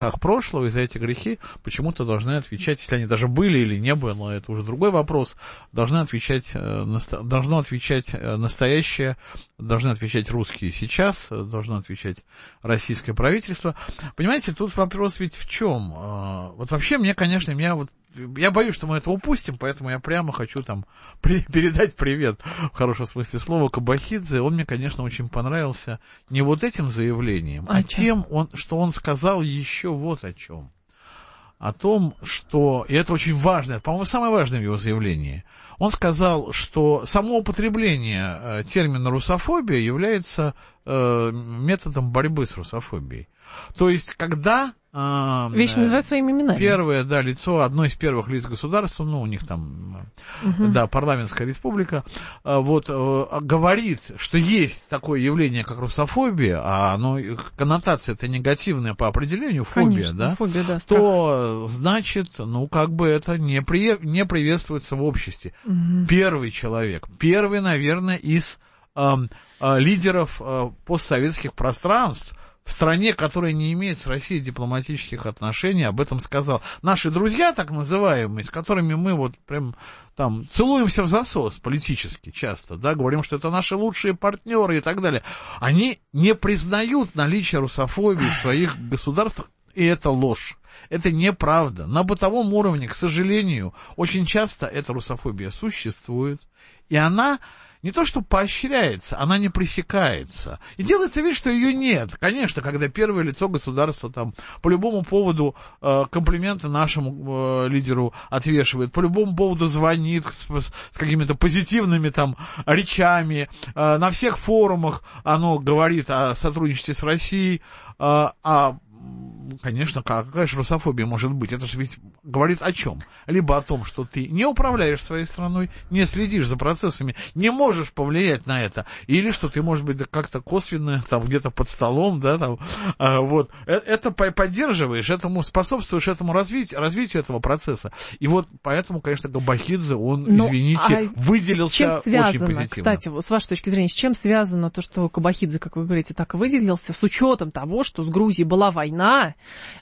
прошлого, и за эти грехи почему-то должны отвечать, если они даже были или не были, но это уже другой вопрос, должно отвечать настоящее, должны отвечать русские сейчас, должно отвечать российское правительство. Понимаете, тут вопрос ведь в чем? Вот вообще мне, конечно, я боюсь, что мы это упустим, поэтому я прямо хочу там передать привет, в хорошем смысле слова, Кобахидзе. Он мне, конечно, очень понравился не вот этим заявлением, а тем, что он сказал еще вот о чем. О том, что, и это очень важно, по-моему, самое важное в его заявлении, он сказал, что само употребление термина русофобия является методом борьбы с русофобией. То есть, когда вещи называют своими именами. Первое, да, лицо, одно из первых лиц государства, у них там, да, парламентская республика, говорит, что есть такое явление, как русофобия, а коннотация-то негативная по определению, фобия, конечно, да, фобия, да, то, значит, это не приветствуется в обществе. Первый человек, наверное, из лидеров постсоветских пространств, в стране, которая не имеет с Россией дипломатических отношений, об этом сказал. Наши друзья, так называемые, с которыми мы прям там целуемся в засос политически часто, да, говорим, что это наши лучшие партнеры и так далее, они не признают наличие русофобии в своих государствах, и это ложь. Это неправда. На бытовом уровне, к сожалению, очень часто эта русофобия существует, и она не то что поощряется, она не пресекается. И делается вид, что ее нет. Конечно, когда первое лицо государства там по любому поводу комплименты нашему лидеру отвешивает, по любому поводу звонит с какими-то позитивными там речами, на всех форумах оно говорит о сотрудничестве с Россией, конечно, какая же русофобия может быть? Это же ведь говорит о чем? Либо о том, что ты не управляешь своей страной, не следишь за процессами, не можешь повлиять на это, или что ты, может быть, как-то косвенно, там, где-то под столом, да, там, это поддерживаешь, этому способствуешь этому развитию этого процесса. И поэтому, конечно, Кобахидзе, он, выделился очень позитивно. Кстати, с вашей точки зрения, с чем связано то, что Кобахидзе, как вы говорите, так выделился, с учетом того, что с Грузией была война,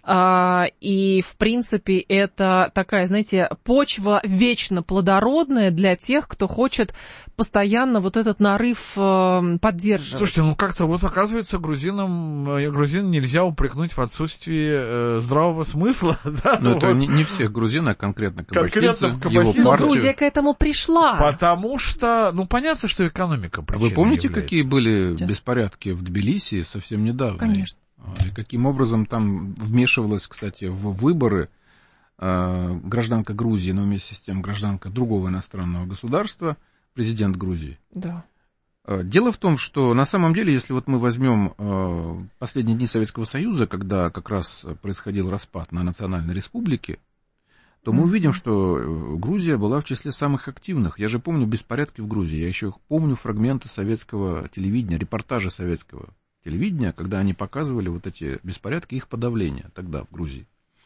и, в принципе, это такая, знаете, почва вечно плодородная для тех, кто хочет постоянно этот нарыв поддерживать. Слушайте, как-то оказывается, грузин нельзя упрекнуть в отсутствии здравого смысла. Да? Но это не всех грузин, а конкретно Кобахидзе, его партию. Но Грузия к этому пришла. Потому что, понятно, что экономика причиной Вы помните, является. какие были беспорядки в Тбилиси совсем недавно? Конечно. И каким образом там вмешивалась, кстати, в выборы гражданка Грузии, но вместе с тем гражданка другого иностранного государства, президент Грузии. Да. Дело в том, что на самом деле, если мы возьмем последние дни Советского Союза, когда как раз происходил распад на национальной республике, то мы увидим, что Грузия была в числе самых активных. Я же помню беспорядки в Грузии, я еще помню фрагменты советского телевидения, репортажи советского телевидения, когда они показывали эти беспорядки, их подавление тогда в Грузии.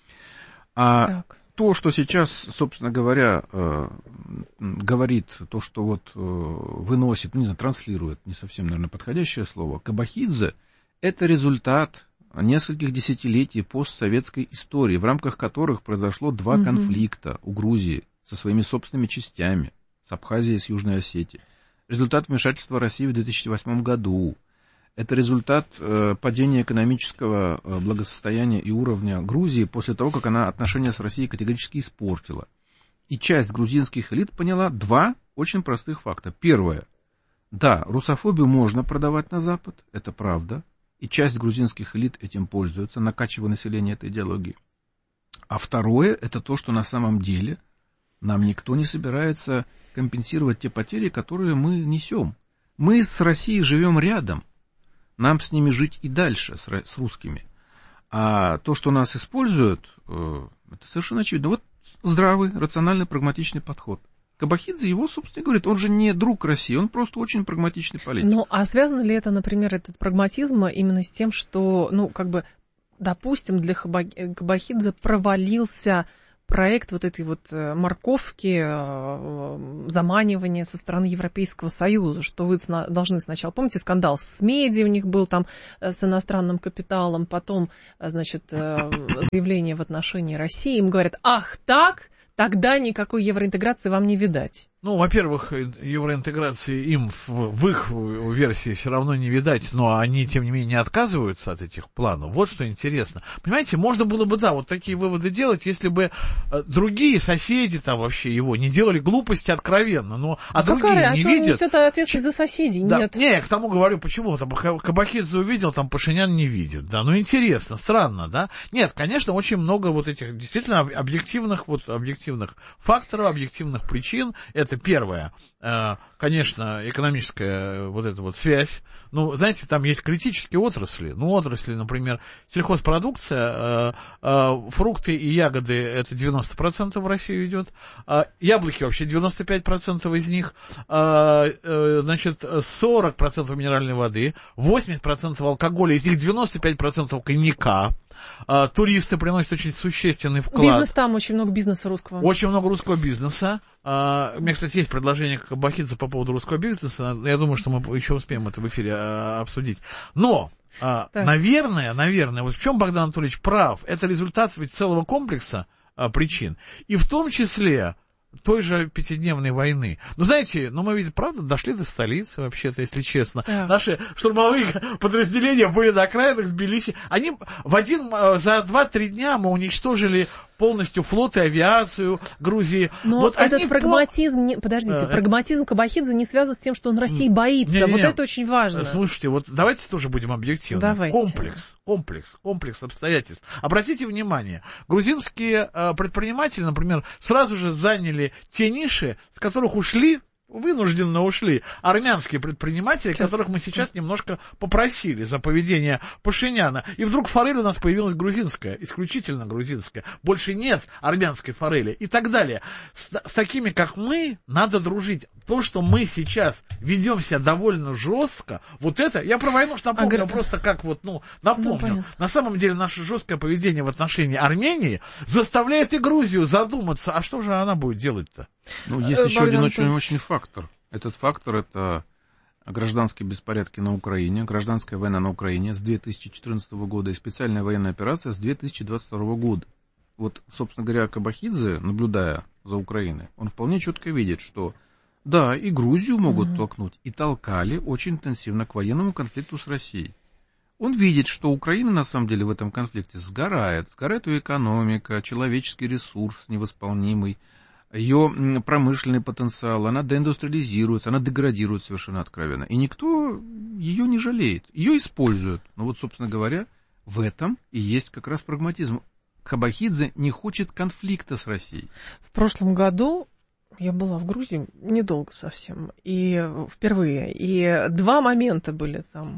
То, что сейчас, собственно говоря, говорит, то, что выносит, транслирует, не совсем, наверное, подходящее слово, Кобахидзе, это результат нескольких десятилетий постсоветской истории, в рамках которых произошло два конфликта у Грузии со своими собственными частями, с Абхазией и с Южной Осетией. Результат вмешательства России в 2008 году. Это результат падения экономического благосостояния и уровня Грузии после того, как она отношения с Россией категорически испортила. И часть грузинских элит поняла два очень простых факта. Первое. Да, русофобию можно продавать на Запад, это правда. И часть грузинских элит этим пользуется, накачивая население этой идеологией. А второе, это то, что на самом деле нам никто не собирается компенсировать те потери, которые мы несем. Мы с Россией живем рядом. Нам с ними жить и дальше, с русскими. А то, что нас используют, это совершенно очевидно. Здравый, рациональный, прагматичный подход. Кобахидзе его, собственно, говорит, он же не друг России, он просто очень прагматичный политик. А связано ли это, например, этот прагматизм именно с тем, что, допустим, для Кобахидзе провалился проект вот этой вот морковки, заманивания со стороны Европейского Союза, что вы должны сначала, помните, скандал с медиа у них был там, с иностранным капиталом, потом, значит, заявление в отношении России, им говорят, ах так, тогда никакой евроинтеграции вам не видать. Ну, во-первых, евроинтеграции им в их версии все равно не видать, но они, тем не менее, не отказываются от этих планов. Вот что интересно. Понимаете, можно было бы, да, вот такие выводы делать, если бы другие соседи там вообще его не делали глупости откровенно, но другие не видят. Несет ответственность за соседей? Да, нет. Не, я к тому говорю, почему. Там Кабахидзе увидел, там Пашинян не видит. Да, ну интересно, странно, да? Нет, конечно, очень много вот этих действительно объективных факторов, объективных причин. Это первое, конечно, экономическая вот эта вот связь. Ну, знаете, там есть критические отрасли. Ну, отрасли, например, сельхозпродукция, фрукты и ягоды, это 90% в Россию идет. Яблоки вообще 95% из них. Значит, 40% минеральной воды, 80% алкоголя, из них 95% коньяка. Туристы приносят очень существенный вклад. Бизнес там, очень много бизнеса русского. Очень много русского бизнеса. У меня, кстати, есть предложение к Кабахидзе по поводу русского бизнеса. Я думаю, что мы еще успеем это в эфире обсудить. Но, наверное, вот в чем Богдан Анатольевич прав, это результат ведь целого комплекса причин. И в том числе той же пятидневной войны. Ну, знаете, мы ведь, правда, дошли до столицы, вообще-то, если честно. Да. Наши штурмовые подразделения были на окраинах Тбилиси. Они за 2-3 дня мы уничтожили полностью флот и авиацию Грузии. Но вот этот прагматизм, прагматизм Кабахидзе не связан с тем, что он России боится. Вот это очень важно. Слушайте, вот давайте тоже будем объективны. Давайте. Комплекс обстоятельств. Обратите внимание, грузинские предприниматели, например, сразу же заняли те ниши, с которых вынужденно ушли армянские предприниматели, которых мы сейчас немножко попросили за поведение Пашиняна. И вдруг форель у нас появилась грузинская, исключительно грузинская. Больше нет армянской форели и так далее. С такими, как мы, надо дружить. То, что мы сейчас ведемся довольно жестко, вот это, я про войну напомню, просто как напомню. На самом деле наше жесткое поведение в отношении Армении заставляет и Грузию задуматься, а что же она будет делать-то? Есть еще один очень фактор. Этот фактор — это гражданские беспорядки на Украине, гражданская война на Украине с 2014 года и специальная военная операция с 2022 года. Вот, собственно говоря, Кабахидзе, наблюдая за Украиной, он вполне четко видит, что да, и Грузию могут толкнуть, и толкали очень интенсивно к военному конфликту с Россией. Он видит, что Украина на самом деле в этом конфликте сгорает ее экономика, человеческий ресурс невосполнимый, ее промышленный потенциал, она деиндустриализируется, она деградирует совершенно откровенно. И никто ее не жалеет, ее используют. Но вот, собственно говоря, в этом и есть как раз прагматизм. Кабахидзе не хочет конфликта с Россией. В прошлом году я была в Грузии недолго совсем, и впервые, и 2 момента были там.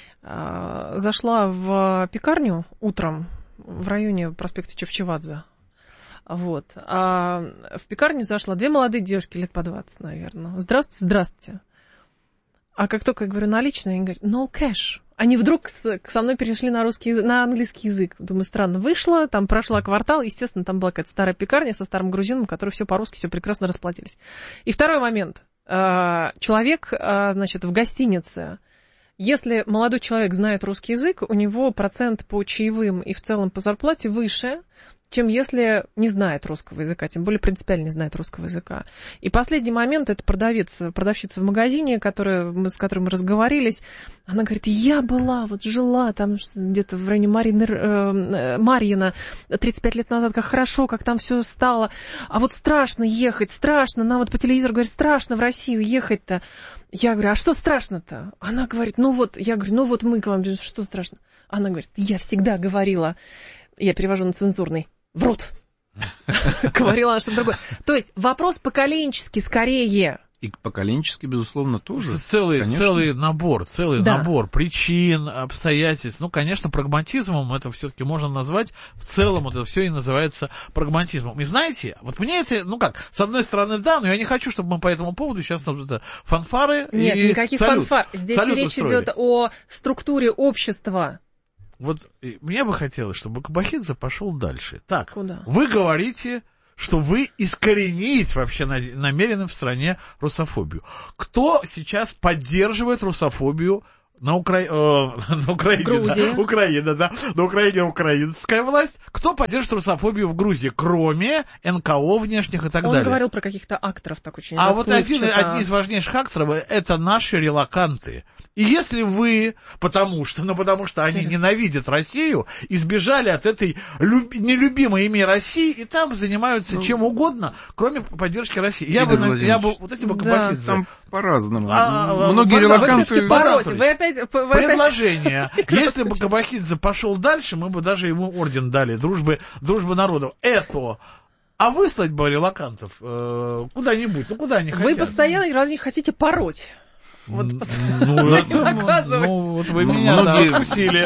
Зашла в пекарню утром в районе проспекта Чавчевадзе. Вот. А в пекарню зашла 2 молодые девушки, лет по 20, наверное. Здравствуйте. А как только я говорю наличные, они говорят, no cash. Они вдруг со мной перешли на английский язык. Думаю, странно. Вышла, там прошла квартал, естественно, там была какая-то старая пекарня со старым грузином, которые все по-русски, все прекрасно расплатились. И второй момент. Человек, значит, в гостинице. Если молодой человек знает русский язык, у него процент по чаевым и в целом по зарплате выше, чем если не знает русского языка, тем более принципиально не знает русского языка. И последний момент, это продавщица в магазине, с которой мы разговорились, она говорит, я жила там где-то в районе Марьина 35 лет назад, как хорошо, как там все стало, а вот страшно ехать, нам вот по телевизору говорят, страшно в Россию ехать-то. Я говорю, а что страшно-то? Она говорит, я говорю, мы к вам, что страшно? Она говорит, я всегда говорила, я перевожу на цензурный, врут. Говорила она что-то другое. То есть вопрос поколенческий скорее. И поколенчески, безусловно, тоже. Целый набор причин, обстоятельств. Конечно, прагматизмом это все-таки можно назвать. В целом это все и называется прагматизмом. И знаете, вот мне это, с одной стороны, да, но я не хочу, чтобы мы по этому поводу сейчас фанфары. Нет, никаких фанфар. Здесь речь идет о структуре общества. вот мне бы хотелось, чтобы Кобахидзе пошел дальше. Так, куда? Вы говорите, что вы искоренить вообще намерены в стране русофобию. Кто сейчас поддерживает русофобию на Украине, Грузия. да, Украина, да, на Украине украинская власть? Кто поддерживает русофобию в Грузии, кроме НКО внешних и так далее? Он говорил про каких-то акторов, так очень А вот расплывчато. одни из важнейших акторов — это наши релоканты. И если вы, потому что они ненавидят Россию, избежали от этой нелюбимой ими России, и там занимаются чем угодно, кроме поддержки России. Я бы вот эти бы Кобахидзе. Там по-разному. Многие релоканты... Вы опять... Предложение. Если бы Кобахидзе пошел дальше, мы бы даже ему орден дали, дружбы народов. Это... А выслать бы релокантов куда-нибудь, куда они хотят. Вы постоянно разве не хотите пороть? Вот вот вы меня раскусили.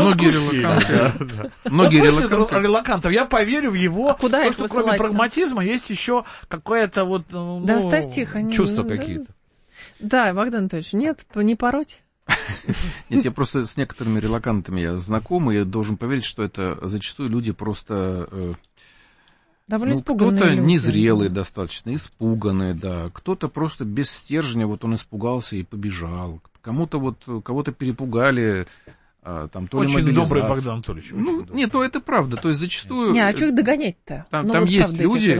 Многие релокантов. Я поверю в его. Куда их высылать? Кроме прагматизма есть еще какое-то вот да оставьте их, чувства какие-то. Да, Богдан Анатольевич, нет, не пороть. Нет, я просто с некоторыми релокантами я знаком, и я должен поверить, что это зачастую люди просто... довольно испуганные кто-то люди. незрелые достаточно, испуганные, да. Кто-то просто без стержня, вот он испугался и побежал. Кого-то перепугали, там, то ли очень добрый мобилизация. Богдан Анатольевич. Нет, это правда. То есть зачастую... Не, а что их догонять-то? Там вот есть люди,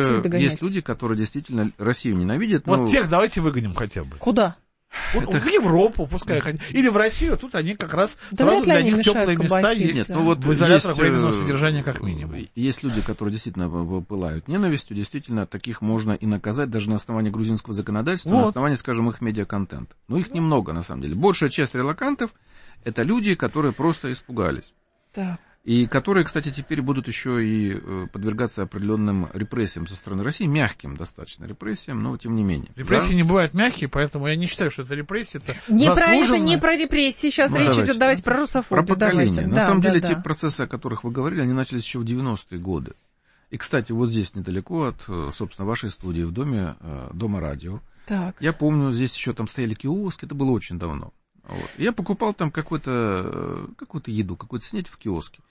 которые действительно Россию ненавидят. Вот тех давайте выгоним хотя бы. Куда? В Европу пускай хотят. Или в Россию, тут они как раз да сразу для них теплые места есть. Нет, в изоляторах временного содержания как минимум. Есть люди, которые действительно пылают ненавистью, действительно таких можно и наказать даже на основании грузинского законодательства, на основании, скажем, их медиаконтента. Но их немного, на самом деле. Большая часть релокантов — это люди, которые просто испугались. Так. И которые, кстати, теперь будут еще и подвергаться определенным репрессиям со стороны России, мягким достаточно репрессиям, но тем не менее. Репрессии не бывают мягкие, поэтому я не считаю, что это репрессии. Это не про это, не про репрессии. Сейчас речь идет, давайте про русофобию. Про поколение. На самом деле, те процессы, о которых вы говорили, они начались еще в 90-е годы. И, кстати, вот здесь недалеко от, собственно, вашей студии, в Дома радио. Так. Я помню, здесь еще там стояли киоски, это было очень давно. Вот. Я покупал там какую-то еду, какую-то снять в киоске.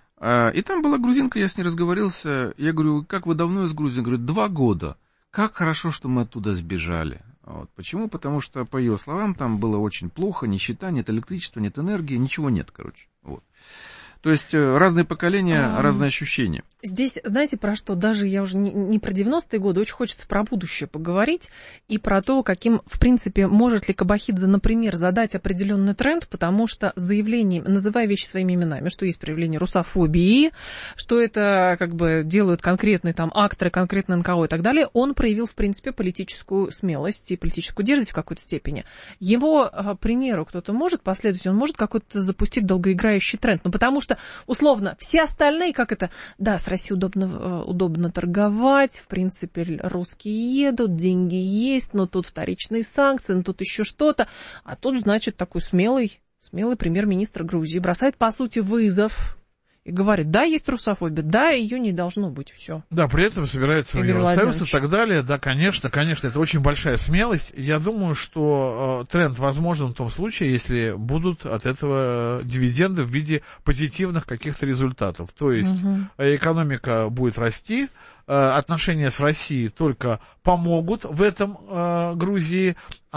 И там была грузинка, я с ней разговорился. Я говорю, как вы давно из Грузии? Говорю, 2 года. Как хорошо, что мы оттуда сбежали. Вот. Почему? Потому что, по ее словам, там было очень плохо, нищета, нет электричества, нет энергии, ничего нет, короче. Вот. То есть разные поколения, разные ощущения. Здесь, знаете, про что? Даже я уже не про 90-е годы, очень хочется про будущее поговорить и про то, каким, в принципе, может ли Кобахидзе, например, задать определенный тренд, потому что заявление, называя вещи своими именами, что есть проявление русофобии, что это как бы делают конкретные там акторы, конкретно НКО и так далее, он проявил, в принципе, политическую смелость и политическую дерзость в какой-то степени. Его примеру кто-то может последовать, он может какой-то запустить долгоиграющий тренд, ну потому что, условно, все остальные, как это, да, с Россией удобно торговать, в принципе, русские едут, деньги есть, но тут вторичные санкции, но тут еще что-то. А тут, значит, такой смелый премьер-министр Грузии бросает, по сути, вызов и говорит, да, есть русофобия, да, ее не должно быть, все. Да, при этом собирается Евросоюз и так далее. Да, конечно, это очень большая смелость. Я думаю, что тренд возможен в том случае, если будут от этого дивиденды в виде позитивных каких-то результатов. То есть экономика будет расти, отношения с Россией только помогут в этом Грузии,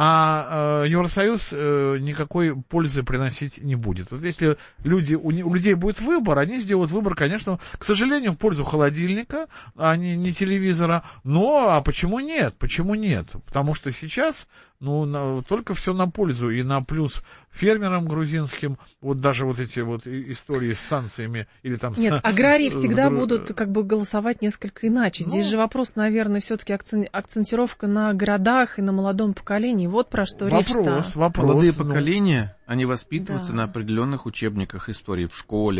а Евросоюз никакой пользы приносить не будет. Вот если у людей будет выбор, они сделают выбор, конечно, к сожалению, в пользу холодильника, а не телевизора. Но, а почему нет? Почему нет? Потому что сейчас, только все на пользу и на плюс фермерам грузинским, вот даже вот эти вот истории с санкциями или там... Нет, аграрии всегда будут как бы голосовать несколько иначе. Здесь же вопрос, наверное, все-таки акцентировка на городах и на молодом поколении. Вот про что речь-то. Молодые поколения, они воспитываются на определенных учебниках истории в школе,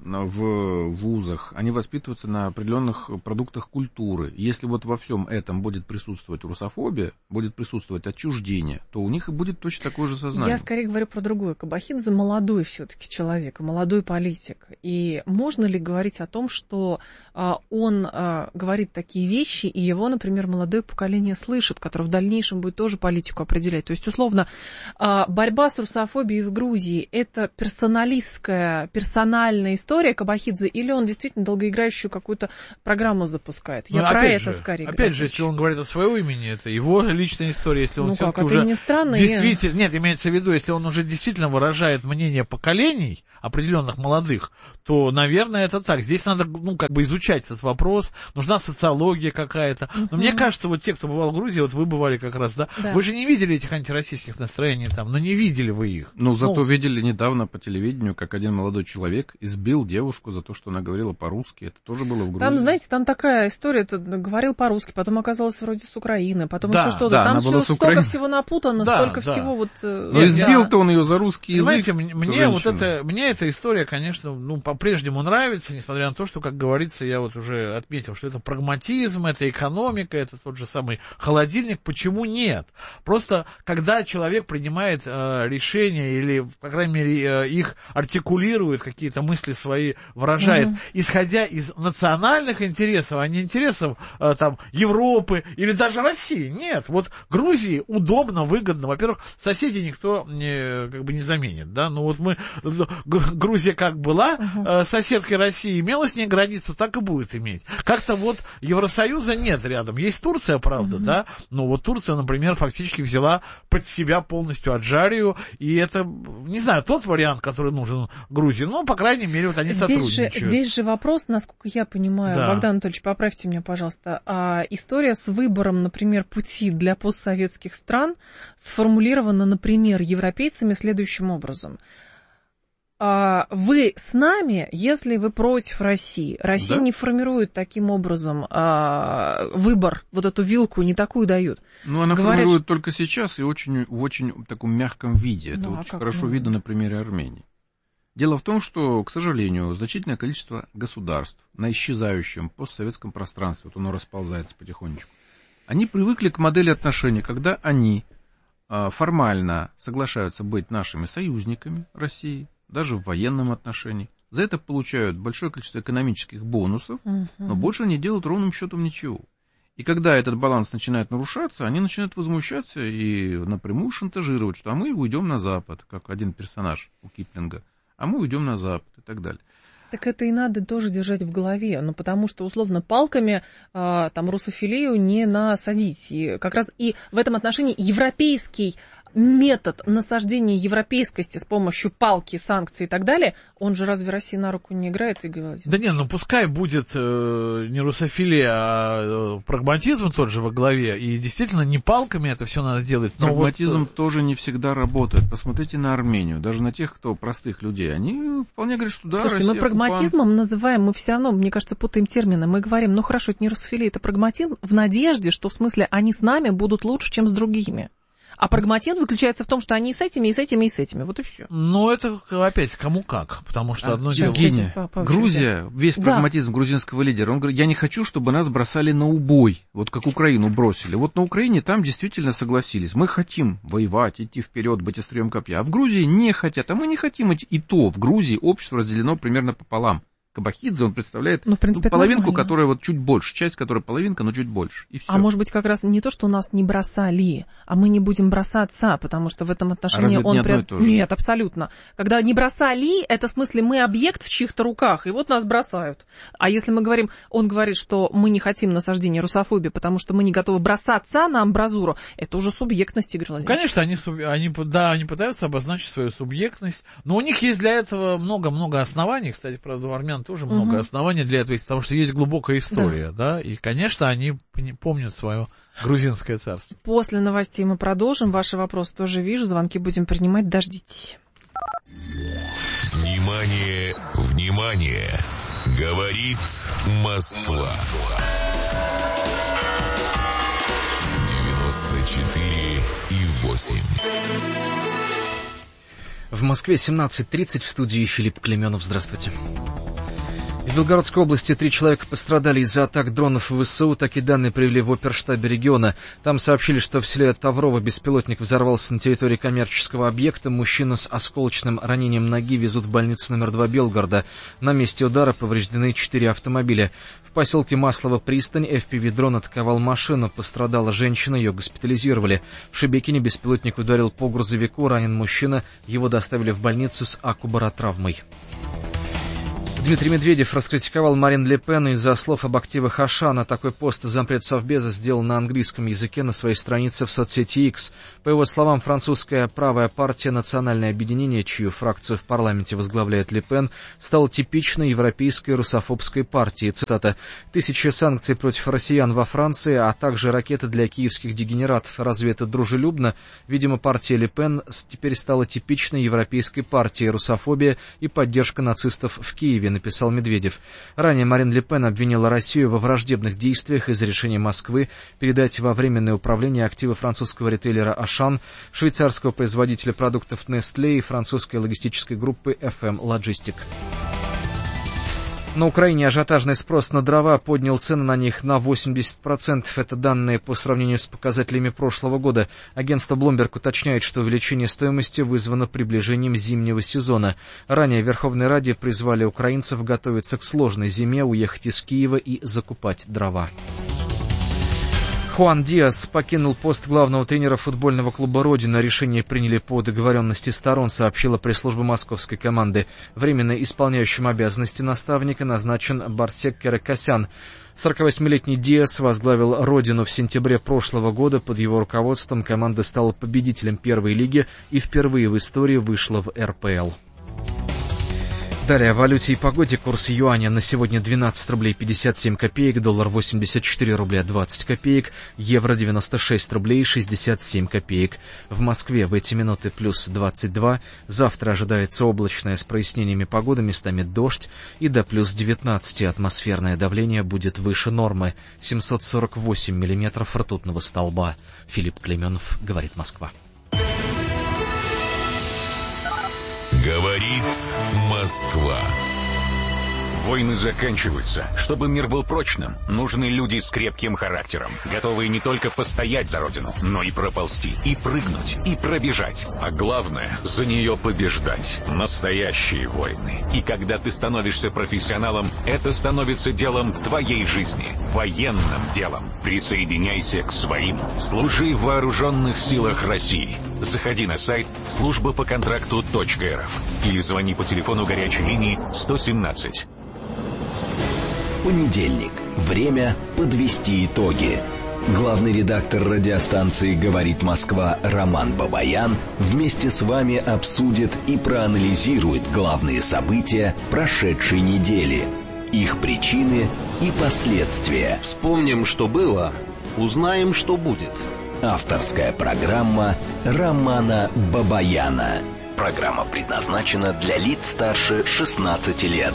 в вузах, они воспитываются на определенных продуктах культуры. Если вот во всем этом будет присутствовать русофобия, будет присутствовать отчуждение, то у них и будет точно такое же сознание. Я скорее говорю про другое. Кабахидзе молодой все-таки человек, молодой политик. И можно ли говорить о том, что он говорит такие вещи, и его, например, молодое поколение слышит, которое в дальнейшем будет тоже политику определять? То есть, условно, борьба с русофобией в Грузии – это персональная история Кабахидзе, или он действительно долгоиграющую какую-то программу запускает? Я про это скорее говорю. Опять же, если он говорит от своего имени, это его личная история, если он все-таки это уже не странно, действительно... Нет, имеется в виду, если он уже действительно выражает мнение поколений, определенных молодых, то, наверное, это так. Здесь надо, изучать этот вопрос, нужна социология какая-то. Но мне кажется, вот те, кто бывал в Грузии, вот вы бывали как раз, да? Вы же не видели этих антироссийских настроений там, не видели вы их. Зато видели недавно по телевидению, как один молодой человек избил девушку за то, что она говорила по-русски. Это тоже было в Грузии. Там, знаете, там такая история, ты говорил по-русски, потом оказалось вроде с Украины, потом еще что-то. Там столько всего напутано, столько всего вот... Но избил-то он ее за русский язык. Понимаете, мне эта история, конечно, по-прежнему нравится, несмотря на то, что, как говорится, я вот уже отметил, что это прагматизм, это экономика, это тот же самый холодильник. Почему нет? Просто, когда человек принимает решения или, по крайней мере, их артикулирует, какие-то мысли свои выражает, исходя из национальных интересов, а не интересов Европы или даже России. Нет, вот Грузии удобно, выгодно. Во-первых, соседей никто не заменит, да, Грузия как была соседкой России, имела с ней границу, так и будет иметь. Как-то вот Евросоюза нет рядом. Есть Турция, правда, да, но вот Турция, например, фактически взяла под себя полностью Аджарию, и это, не знаю, тот вариант, который нужен Грузии, но, по крайней мере, вот они сотрудничают. Здесь же вопрос, насколько я понимаю, да. Богдан Анатольевич, поправьте меня, пожалуйста, история с выбором, например, пути для постсоветских стран сформулирована, например, европейцами следующим образом. Вы с нами, если вы против России. Россия не формирует таким образом выбор, вот эту вилку не такую дают. Она формирует только сейчас и в очень таком мягком виде. Это очень хорошо видно на примере Армении. Дело в том, что, к сожалению, значительное количество государств на исчезающем постсоветском пространстве, вот оно расползается потихонечку, они привыкли к модели отношений, когда они формально соглашаются быть нашими союзниками России, даже в военном отношении. За это получают большое количество экономических бонусов, но больше не делают ровным счетом ничего. И когда этот баланс начинает нарушаться, они начинают возмущаться и напрямую шантажировать, что мы уйдем на Запад, как один персонаж у Киплинга, а мы уйдем на Запад и так далее. Так это и надо тоже держать в голове, потому что, условно, палками русофилию не насадить. И как раз и в этом отношении европейский метод насаждения европейскости с помощью палки, санкций и так далее, он же разве России на руку не играет, Игорь Владимирович? Да нет, пускай будет не русофилия, а прагматизм тот же во главе, и действительно не палками это все надо делать. Но прагматизм тоже не всегда работает. Посмотрите на Армению, даже на тех, кто простых людей, они вполне говорят, что да, Слушайте, Россия мы прагматизмом называем, мы все равно, мне кажется, путаем термины. Мы говорим, хорошо, это не русофилия, это прагматизм в надежде, что в смысле они с нами будут лучше, чем с другими. А прагматизм заключается в том, что они и с этими, и с этими, и с этими. Вот и все. Это опять кому как. Потому что одно дело... Евгения, Грузия, весь прагматизм грузинского лидера, он говорит, я не хочу, чтобы нас бросали на убой, вот как Украину бросили. Вот на Украине там действительно согласились. Мы хотим воевать, идти вперед, быть острием копья. А в Грузии не хотят. А мы не хотим идти. И то в Грузии общество разделено примерно пополам. Кабахидзе, он представляет половинку, которая вот чуть больше, часть, которая половинка, но чуть больше. И все. А может быть, как раз не то, что нас не бросали, а мы не будем бросаться, потому что в этом отношении он... Нет, абсолютно. Когда не бросали, это в смысле мы объект в чьих-то руках, и вот нас бросают. А если мы говорим, он говорит, что мы не хотим насаждения русофобии, потому что мы не готовы бросаться на амбразуру, это уже субъектность, Игорь Владимирович. Конечно, они пытаются обозначить свою субъектность, но у них есть для этого много-много оснований, кстати, правда, у армян тоже много оснований для этого, потому что есть глубокая история, да, и, конечно, они помнят свое грузинское царство. После новостей мы продолжим. Ваши вопросы тоже вижу, звонки будем принимать, дождитесь. Внимание, внимание! Говорит Москва. 94,8. В Москве 17:30, в студии Филипп Клеменов. Здравствуйте. Белгородской области 3 человека пострадали из-за атак дронов ВСУ. Такие данные привели в оперштабе региона. Там сообщили, что в селе Таврово беспилотник взорвался на территории коммерческого объекта. Мужчину с осколочным ранением ноги везут в больницу номер 2 Белгорода. На месте удара повреждены 4 автомобиля. В поселке Маслово-Пристань FPV-дрон атаковал машину. Пострадала женщина, ее госпитализировали. В Шебекине беспилотник ударил по грузовику. Ранен мужчина. Его доставили в больницу с акубаротравмой. Дмитрий Медведев раскритиковал Марин Ле Пен из-за слов об активах Ашана. Такой пост зампред Совбеза сделал на английском языке на своей странице в соцсети X. По его словам, французская правая партия «Национальное объединение», чью фракцию в парламенте возглавляет Ле Пен, стала типичной европейской русофобской партией. Цитата: «Тысячи санкций против россиян во Франции, а также ракеты для киевских дегенератов. Разве это дружелюбно? Видимо, партия Ле Пен теперь стала типичной европейской партией. Русофобия и поддержка нацистов в Киеве», написал Медведев. Ранее Марин Ле Пен обвинила Россию во враждебных действиях из-за решения Москвы передать во временное управление активы французского ритейлера Ашан, швейцарского производителя продуктов Nestlé и французской логистической группы FM Logistic. На Украине ажиотажный спрос на дрова поднял цены на них на 80%. Это данные по сравнению с показателями прошлого года. Агентство Bloomberg уточняет, что увеличение стоимости вызвано приближением зимнего сезона. Ранее в Верховной Раде призвали украинцев готовиться к сложной зиме, уехать из Киева и закупать дрова. Хуан Диас покинул пост главного тренера футбольного клуба «Родина». Решение приняли по договоренности сторон, сообщила пресс-служба московской команды. Временно исполняющим обязанности наставника назначен Барсек Керекосян. 48-летний Диас возглавил «Родину» в сентябре прошлого года. Под его руководством команда стала победителем первой лиги и впервые в истории вышла в РПЛ. Далее о валюте и погоде. Курс юаня на сегодня 12 рублей 57 копеек, доллар 84 рубля 20 копеек, евро 96 рублей 67 копеек. В Москве в эти минуты плюс 22. Завтра ожидается облачная с прояснениями погоды, местами дождь, и до плюс 19 атмосферное давление будет выше нормы. 748 миллиметров ртутного столба. Филипп Клеменов, говорит Москва. Говорит Москва. Войны заканчиваются. Чтобы мир был прочным, нужны люди с крепким характером, готовые не только постоять за родину, но и проползти, и прыгнуть, и пробежать. А главное, за нее побеждать. Настоящие войны. И когда ты становишься профессионалом, это становится делом твоей жизни. Военным делом. Присоединяйся к своим. Служи в вооруженных силах России. Заходи на сайт службапоконтракту.рф или звони по телефону горячей линии 117. Понедельник. Время подвести итоги. Главный редактор радиостанции «Говорит Москва» Роман Бабаян вместе с вами обсудит и проанализирует главные события прошедшей недели, их причины и последствия. Вспомним, что было, узнаем, что будет. Авторская программа Романа Бабаяна. Программа предназначена для лиц старше 16 лет.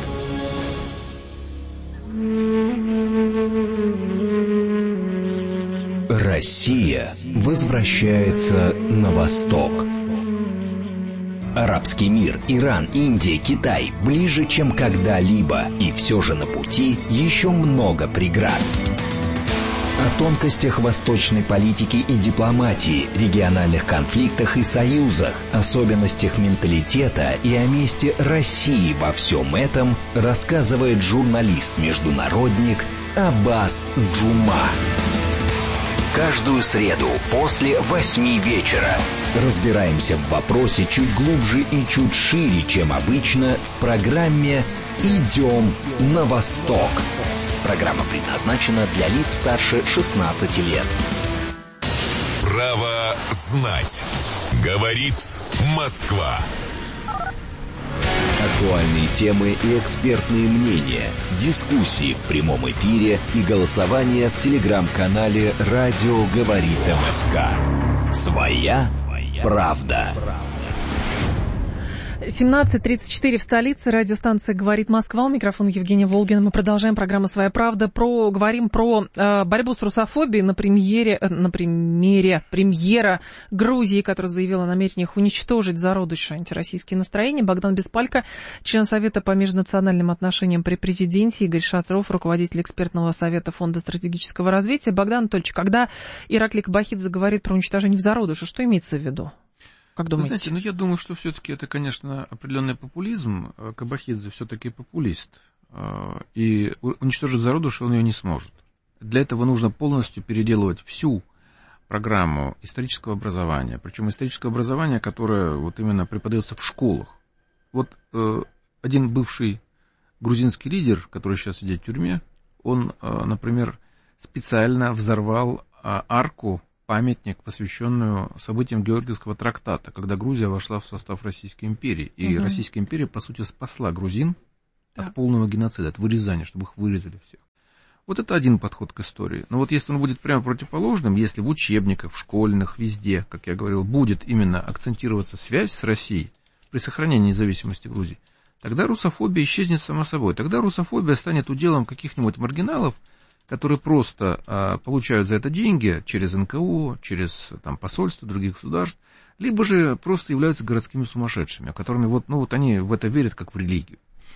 Россия возвращается на восток. Арабский мир, Иран, Индия, Китай ближе, чем когда-либо. И все же на пути еще много преград. О тонкостях восточной политики и дипломатии, региональных конфликтах и союзах, особенностях менталитета и о месте России во всем этом рассказывает журналист-международник Аббас Джума. Каждую среду после 8 вечера разбираемся в вопросе чуть глубже и чуть шире, чем обычно, в программе «Идем на восток». Программа предназначена для лиц старше 16 лет. Право знать. Говорит Москва. Актуальные темы и экспертные мнения, дискуссии в прямом эфире и голосование в телеграм-канале «Радио говорит МСК». Своя правда. 17:34 в столице. Радиостанция «Говорит Москва». У микрофона Евгения Волгина. Мы продолжаем программу «Своя правда». Говорим про борьбу с русофобией на примере премьера Грузии, которая заявила о намерениях уничтожить зародыши антироссийские настроения. Богдан Беспалько, член Совета по межнациональным отношениям при президенте, Игорь Шатров, руководитель экспертного совета Фонда стратегического развития. Богдан Анатольевич, когда Ираклий Кабахидзе говорит про уничтожение в зародыше, что имеется в виду? Как думаете? Вы знаете, я думаю, что все-таки это, конечно, определенный популизм. Кабахидзе все-таки популист. И уничтожить зародыш он ее не сможет. Для этого нужно полностью переделывать всю программу исторического образования. Причем историческое образование, которое вот именно преподается в школах. Вот один бывший грузинский лидер, который сейчас сидит в тюрьме, он, например, специально взорвал арку, памятник, посвященную событиям Георгиевского трактата, когда Грузия вошла в состав Российской империи. И Российская империя, по сути, спасла грузин от полного геноцида, от вырезания, чтобы их вырезали всех. Вот это один подход к истории. Но вот если он будет прямо противоположным, если в учебниках, в школьных, везде, как я говорил, будет именно акцентироваться связь с Россией при сохранении независимости Грузии, тогда русофобия исчезнет сама собой. Тогда русофобия станет уделом каких-нибудь маргиналов, которые просто получают за это деньги через НКО, через посольства других государств, либо же просто являются городскими сумасшедшими, которыми они в это верят как в религию.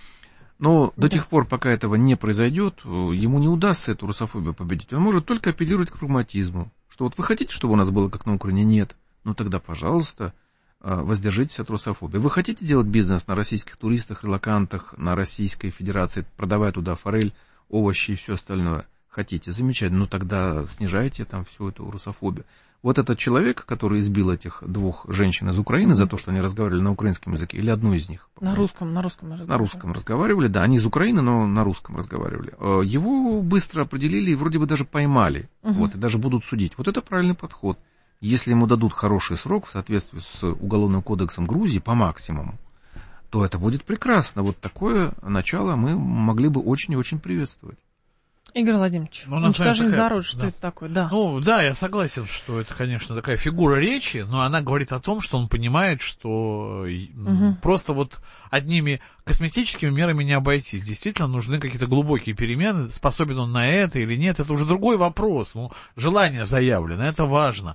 Но до тех пор, пока этого не произойдет, ему не удастся эту русофобию победить. Он может только апеллировать к прагматизму, что вот вы хотите, чтобы у нас было как на Украине? Нет. Ну тогда, пожалуйста, воздержитесь от русофобии. Вы хотите делать бизнес на российских туристах, релокантах, на Российской Федерации, продавая туда форель, овощи и все остальное? Хотите, замечательно, ну тогда снижайте всю эту русофобию. Вот этот человек, который избил этих двух женщин из Украины за то, что они разговаривали на украинском языке, или одну из них? На русском разговаривали, да, они из Украины, но на русском разговаривали. Его быстро определили и вроде бы даже поймали, и даже будут судить. Вот это правильный подход. Если ему дадут хороший срок в соответствии с Уголовным кодексом Грузии по максимуму, то это будет прекрасно. Вот такое начало мы могли бы очень и очень приветствовать. Игорь Владимирович, уничтожение зародыша, что это такое? Да. Я согласен, что это, конечно, такая фигура речи, но она говорит о том, что он понимает, что просто вот одними косметическими мерами не обойтись. Действительно, нужны какие-то глубокие перемены. Способен он на это или нет, это уже другой вопрос. Желание заявлено, это важно.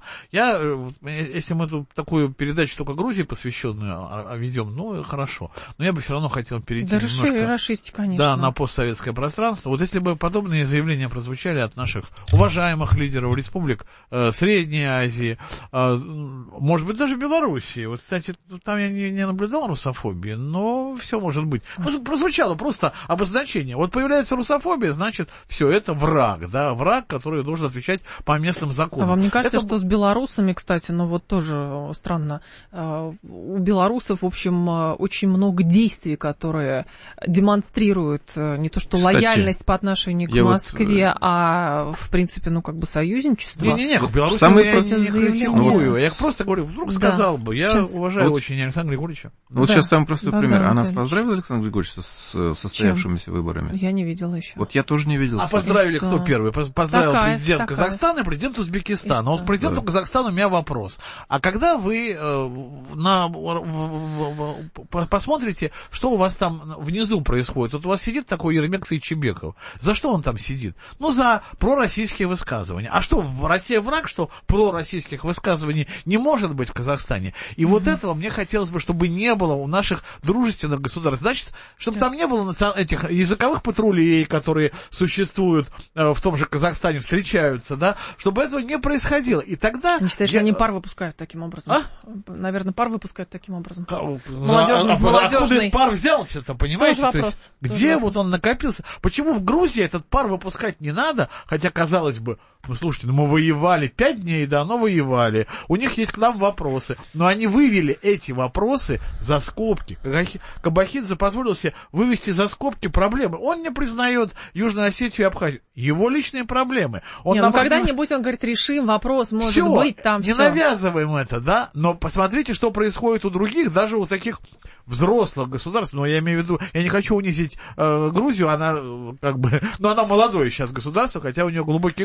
Если мы тут такую передачу только Грузии посвященную ведем, хорошо. Но я бы все равно хотел перейти расширить, конечно. Да, на постсоветское пространство. Вот если бы подобные заявления прозвучали от наших уважаемых лидеров республик Средней Азии, может быть, даже Белоруссии. Вот, кстати, там я не наблюдал русофобии, но все может быть. Прозвучало просто обозначение. Вот появляется русофобия, значит, все это враг, да, враг, который должен отвечать по местным законам. А вам не кажется, что с белорусами, кстати, тоже странно, у белорусов, в общем, очень много действий, которые демонстрируют не то что лояльность по отношению к Москве, а в принципе, союзничество. Не, Беларусь я не критикую. Я просто говорю, вдруг сказал бы. Я уважаю очень Александра Григорьевича. Сейчас самый простой пример. А нас поздравил Александр Григорьевич с состоявшимися выборами? Я не видела еще. Вот я тоже не видел. А поздравили кто первый? Поздравил президент Казахстана и президент Узбекистана. Вот президенту Казахстана у меня вопрос. А когда вы посмотрите, что у вас там внизу происходит? Вот у вас сидит такой Ермек Тайчебеков. За что он там сидит? За пророссийские высказывания. А что, Россия враг, что пророссийских высказываний не может быть в Казахстане? И вот этого мне хотелось бы, чтобы не было у наших дружественных государств. Значит, чтобы там не было этих языковых патрулей, которые существуют в том же Казахстане, встречаются, да, чтобы этого не происходило. И тогда... Они считают, что они пар выпускают таким образом. Наверное, пар выпускают таким образом. Откуда пар взялся-то, понимаете? Вопрос. Где вот он накопился? Почему в Грузии этот пар выпускать не надо? Хотя, казалось бы, слушайте, мы воевали 5 дней, да, но воевали. У них есть к нам вопросы. Но они вывели эти вопросы за скобки. Кабахидзе позволил себе вывести за скобки проблемы. Он не признает Южную Осетию и Абхазию. Его личные проблемы. Когда-нибудь он говорит, решим вопрос, может быть, там не навязываем это, да, но посмотрите, что происходит у других, даже у таких взрослых государств. Но я имею в виду, я не хочу унизить Грузию, она она молодое сейчас государство, хотя у нее глубокие корни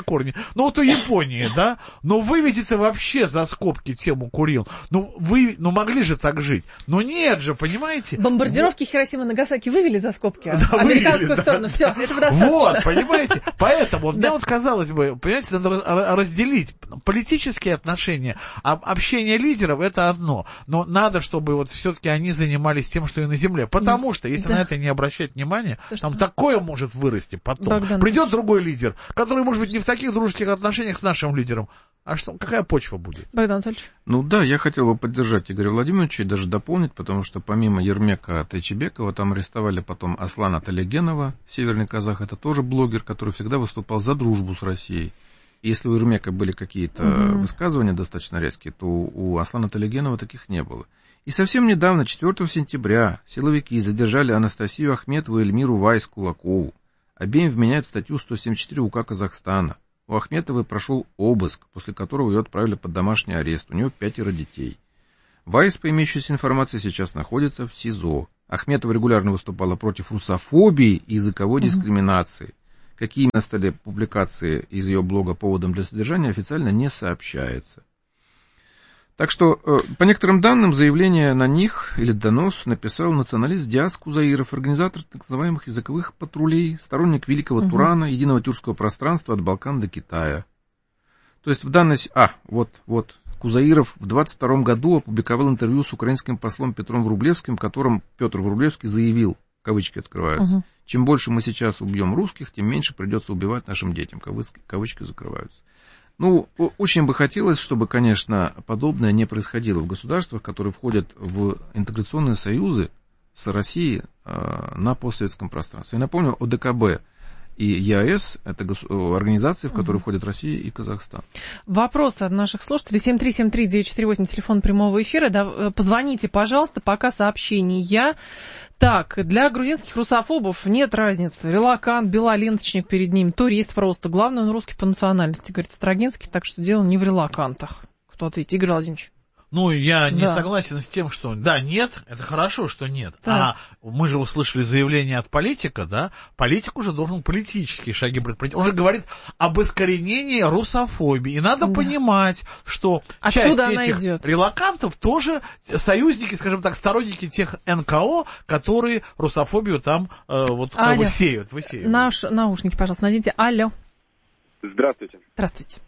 Ну, вот у Японии, да? Но выведите вообще за скобки тему Курил. Ну, могли же так жить. Но нет же, понимаете? Бомбардировки Хиросимы и Нагасаки вывели за скобки американскую сторону. Все, этого достаточно. Вот, понимаете? Поэтому, мне вот казалось бы, понимаете, надо разделить политические отношения, общение лидеров — это одно. Но надо, чтобы вот все-таки они занимались тем, что и на земле. Потому что, если на это не обращать внимания, там такое может вырасти потом. Богдан. Придет другой лидер, который, может быть, не в таких дружеских отношениях с нашим лидером. А что, какая почва будет? Богдан Анатольевич. Ну да, я хотел бы поддержать Игоря Владимировича и даже дополнить, потому что помимо Ермека Тайчебекова, там арестовали потом Аслана Талегенова, северный казах, это тоже блогер, который всегда выступал за дружбу с Россией. И если у Ермека были какие-то высказывания достаточно резкие, то у Аслана Талегенова таких не было. И совсем недавно, 4 сентября, силовики задержали Анастасию Ахметову и Эльмиру Вайс-Кулакову. Обеим вменяют статью 174 УК Казахстана. У Ахметовой прошел обыск, после которого ее отправили под домашний арест. У нее 5 детей. Вайс, по имеющейся информации, сейчас находится в СИЗО. Ахметова регулярно выступала против русофобии и языковой дискриминации. Какие именно стали публикации из ее блога поводом для содержания, официально не сообщается. Так что, по некоторым данным, заявление на них или донос написал националист Диас Кузаиров, организатор так называемых языковых патрулей, сторонник великого Турана, единого тюркского пространства от Балкан до Китая. То есть в данной... Кузаиров в 22 году опубликовал интервью с украинским послом Петром Врублевским, в котором Петр Врублевский заявил, кавычки открываются, чем больше мы сейчас убьем русских, тем меньше придется убивать нашим детям, кавычки закрываются. Ну, очень бы хотелось, чтобы, конечно, подобное не происходило в государствах, которые входят в интеграционные союзы с Россией на постсоветском пространстве. Я напомню, ОДКБ и ЕАЭС — это организации, в которые входят Россия и Казахстан. Вопросы от наших слушателей. 7373948, телефон прямого эфира. Да, позвоните, пожалуйста, пока сообщения. Так, для грузинских русофобов нет разницы. Релакант, белоленточник перед ним, турист просто. Главное, он русский по национальности, говорит Строгинский, так что дело не в релакантах. Кто ответит? Игорь Владимирович. Ну, я не согласен с тем, что... Да, нет, это хорошо, что нет. Да. А мы же услышали заявление от политика, да? Политик уже должен политические шаги предпринять. Он же говорит об искоренении русофобии. И надо понимать, что часть этих релакантов тоже союзники, скажем так, сторонники тех НКО, которые русофобию там высеют. Наушники, пожалуйста, наденьте. Алло. Здравствуйте. Здравствуйте.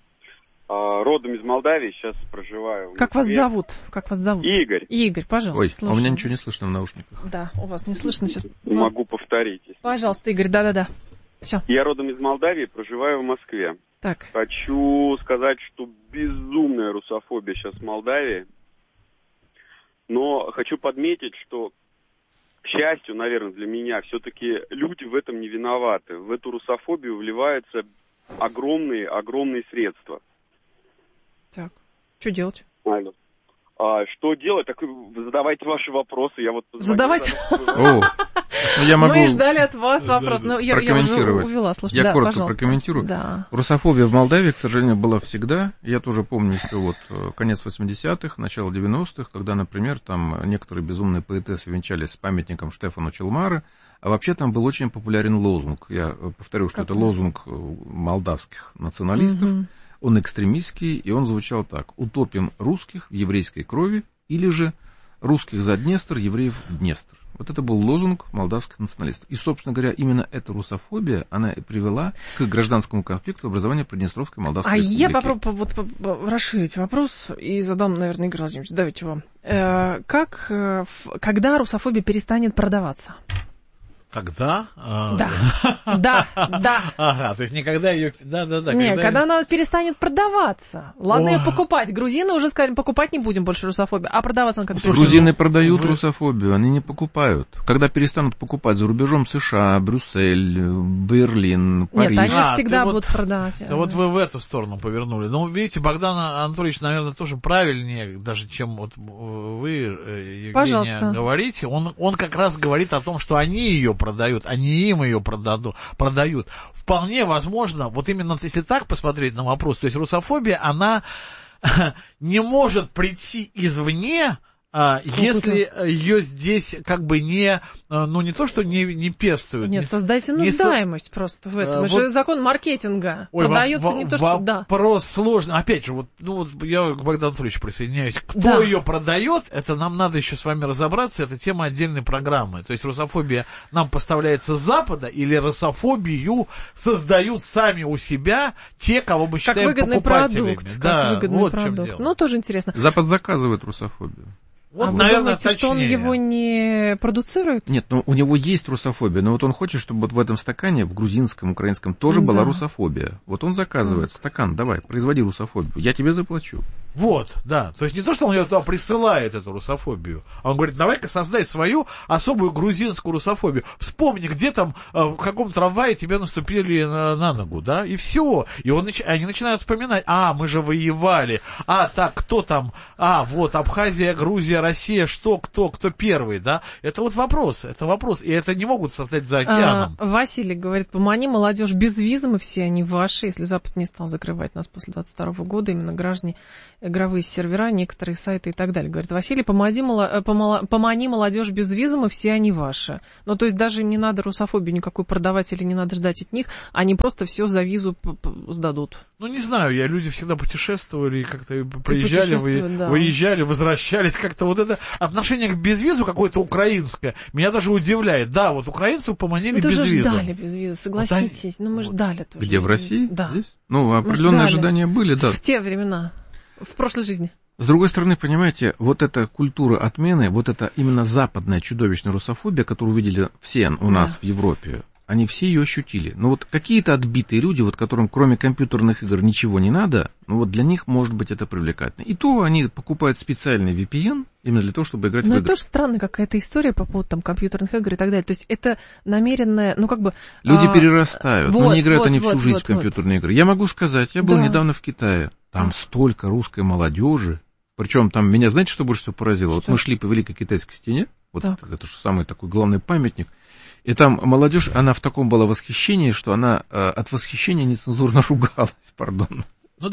Родом из Молдавии, сейчас проживаю. Как вас зовут? Игорь. Игорь, пожалуйста. Ой, у меня ничего не слышно в наушниках. Да, у вас не слышно сейчас. Могу повторить. Пожалуйста, Игорь, да. Все. Я родом из Молдавии, проживаю в Москве. Так. Хочу сказать, что безумная русофобия сейчас в Молдавии. Но хочу подметить, что, к счастью, наверное, для меня, все-таки люди в этом не виноваты. В эту русофобию вливаются огромные средства. Так, что делать? Алло. Что делать? Так вы задавайте ваши вопросы. Я вот задавайте. Мы ждали от вас вопрос. Но я уже увела. Слушайте, я коротко прокомментирую. Да. Русофобия в Молдавии, к сожалению, была всегда. Я тоже помню еще конец 80-х, начало 90-х, когда, например, там некоторые безумные поэтессы венчались с памятником Штефану Челмары. А вообще там был очень популярен лозунг. Я повторю, что это лозунг молдавских националистов. Он экстремистский, и он звучал так: «Утопим русских в еврейской крови» или же «Русских за Днестр, евреев в Днестр». Вот это был лозунг молдавских националистов. И, собственно говоря, именно эта русофобия, она и привела к гражданскому конфликту образования Приднестровской Молдавской Республики. Я попробую расширить вопрос и задам, наверное, Игорь Владимирович, давайте вам. Когда русофобия перестанет продаваться? Когда? Да. Ага, то есть никогда ее... Да. Нет, когда она перестанет продаваться. Ладно, ее покупать. Грузины уже сказали, покупать не будем больше русофобию. А продаваться она когда перестанет? Грузины продают русофобию, они не покупают. Когда перестанут покупать за рубежом США, Брюссель, Берлин, Париж... Нет, они всегда будут продавать. Вот вы в эту сторону повернули. Ну, видите, Богдан Анатольевич, наверное, тоже правильнее, даже чем вот вы, Евгения, говорите. Он как раз говорит о том, что они ее продают, они им ее продают. Вполне возможно, вот именно если так посмотреть на вопрос, то есть русофобия, она не может прийти извне, если ее здесь как бы не то, что не пестуют. Нет, создайте нуждаемость просто в этом. Это же закон маркетинга. Продается не то, что... Вопрос сложный. Опять же, я к Богдану Анатольевичу присоединяюсь. Кто ее продает, это нам надо еще с вами разобраться, это тема отдельной программы. То есть русофобия нам поставляется с Запада, или русофобию создают сами у себя те, кого мы считаем покупателями. Как выгодный продукт. Ну, тоже интересно. Запад заказывает русофобию. Вот, наверное, вы думаете, что он его не продуцирует? Нет, у него есть русофобия, но он хочет, чтобы в этом стакане, в грузинском, украинском, тоже была русофобия. Он заказывает стакан, давай, производи русофобию, я тебе заплачу. То есть не то, что он ее туда присылает, эту русофобию, а он говорит, давай-ка создай свою особую грузинскую русофобию. Вспомни, где там, в каком трамвае тебе наступили на ногу, да, и все. И они начинают вспоминать, мы же воевали, кто там, Абхазия, Грузия, Россия, кто первый, да? Это вопрос, и это не могут создать за океаном. Василий говорит, помани молодежь без визы, мы все они ваши, если Запад не стал закрывать нас после 22 года, именно граждане, игровые сервера, некоторые сайты и так далее. Говорит, Василий, помани молодежь без визы, мы все они ваши. Ну, то есть даже им не надо русофобию никакую продавать или не надо ждать от них, они просто все за визу сдадут. Ну, не знаю, люди всегда путешествовали и как-то приезжали, выезжали, возвращались, как-то это отношение к безвизу какое-то украинское меня даже удивляет. Да, украинцев поманили без визы. Мы ждали без визы, согласитесь, мы ждали тоже. Где, в России? Да. Здесь? Определенные ожидания были, да. В те времена. В прошлой жизни. С другой стороны, понимаете, эта культура отмены, эта именно западная чудовищная русофобия, которую увидели все у нас в Европе, они все ее ощутили. Но какие-то отбитые люди, которым кроме компьютерных игр ничего не надо, для них может быть это привлекательно. И то они покупают специальный VPN именно для того, чтобы играть в игры. Но это тоже странная какая-то история по поводу компьютерных игр и так далее. То есть это намеренное, Люди перерастают, но не играют они всю жизнь в компьютерные игры. Я могу сказать, я был недавно в Китае, там столько русской молодежи, причем там меня, знаете, что больше всего поразило? Мы шли по Великой Китайской стене, это же самый такой главный памятник, и там молодежь, она в таком была восхищении, что она от восхищения нецензурно ругалась, пардон.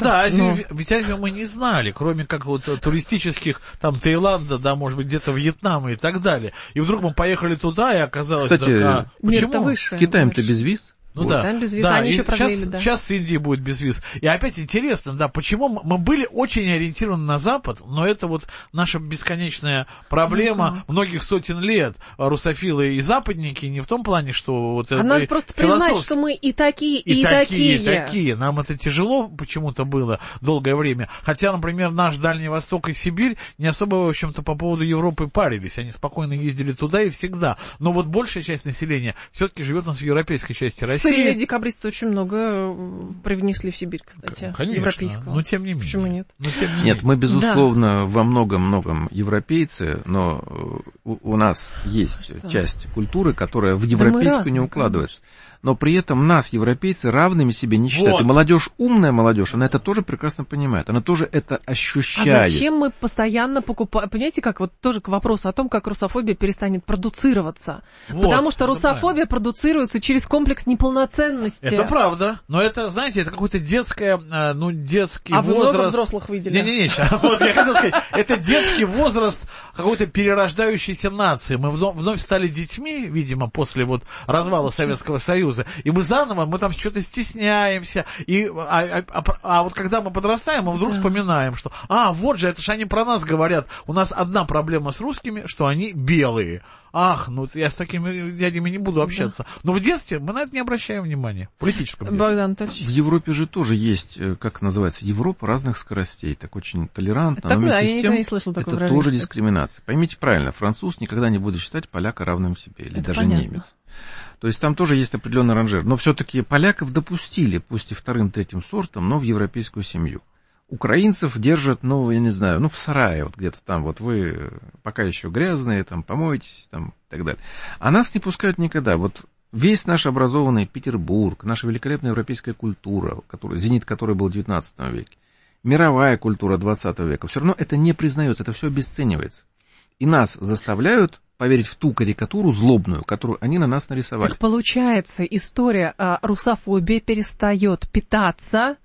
Ведь мы не знали, кроме как туристических, там, Таиланда, может быть, где-то Вьетнама и так далее. И вдруг мы поехали туда, и оказалось... Кстати, почему? С Китаем-то без виз? Там без виз, они еще продлили, сейчас с Индией будет без виз. И опять интересно, почему мы были очень ориентированы на Запад, но это наша бесконечная проблема многих сотен лет. Русофилы и западники не в том плане, что... надо просто признать, что мы и такие, и такие. Нам это тяжело почему-то было долгое время. Хотя, например, наш Дальний Восток и Сибирь не особо, в общем-то, по поводу Европы парились. Они спокойно ездили туда и всегда. Но большая часть населения все-таки живет у нас в европейской части России. Декабристы очень много привнесли в Сибирь, кстати, европейского. Но тем не менее. Почему нет? Нет, мы, безусловно, во многом европейцы, но у нас есть часть культуры, которая в европейскую не укладывается. Но при этом нас, европейцы, равными себе не считают. И молодежь, умная молодежь, она это тоже прекрасно понимает, она тоже это ощущает. А зачем мы постоянно покупаем? Понимаете, как тоже к вопросу о том, как русофобия перестанет продуцироваться. Потому что русофобия продуцируется через комплекс неполноценности. Это правда. Но это, знаете, это какой-то детский возраст. А вы много взрослых видели? Не, я хотел сказать, это детский возраст какой-то перерождающейся нации. Мы вновь стали детьми, видимо, после развала Советского Союза. И мы там что-то стесняемся. Когда мы подрастаем, мы вдруг вспоминаем, что это же они про нас говорят. У нас одна проблема с русскими, что они белые. Я с такими дядями не буду общаться. Но в детстве мы на это не обращаем внимания. В политическом детстве. Богдан Анатольевич. В Европе же тоже есть, как называется, Европа разных скоростей. Так очень толерантно. Но вместе с тем, не слышал такого это тоже дискриминация. Поймите правильно, француз никогда не будет считать поляка равным себе. Или даже немец. То есть там тоже есть определенный ранжир. Но все-таки поляков допустили, пусть и вторым, третьим сортом, но в европейскую семью. Украинцев держат, я не знаю, в сарае, где-то там, вы пока еще грязные, там, помойтесь, там, и так далее. А нас не пускают никогда. Весь наш образованный Петербург, наша великолепная европейская культура, зенит которой был в XIX веке, мировая культура XX века, все равно это не признается, это все обесценивается. И нас заставляют поверить в ту карикатуру злобную, которую они на нас нарисовали. Так получается, история русофобии перестает питаться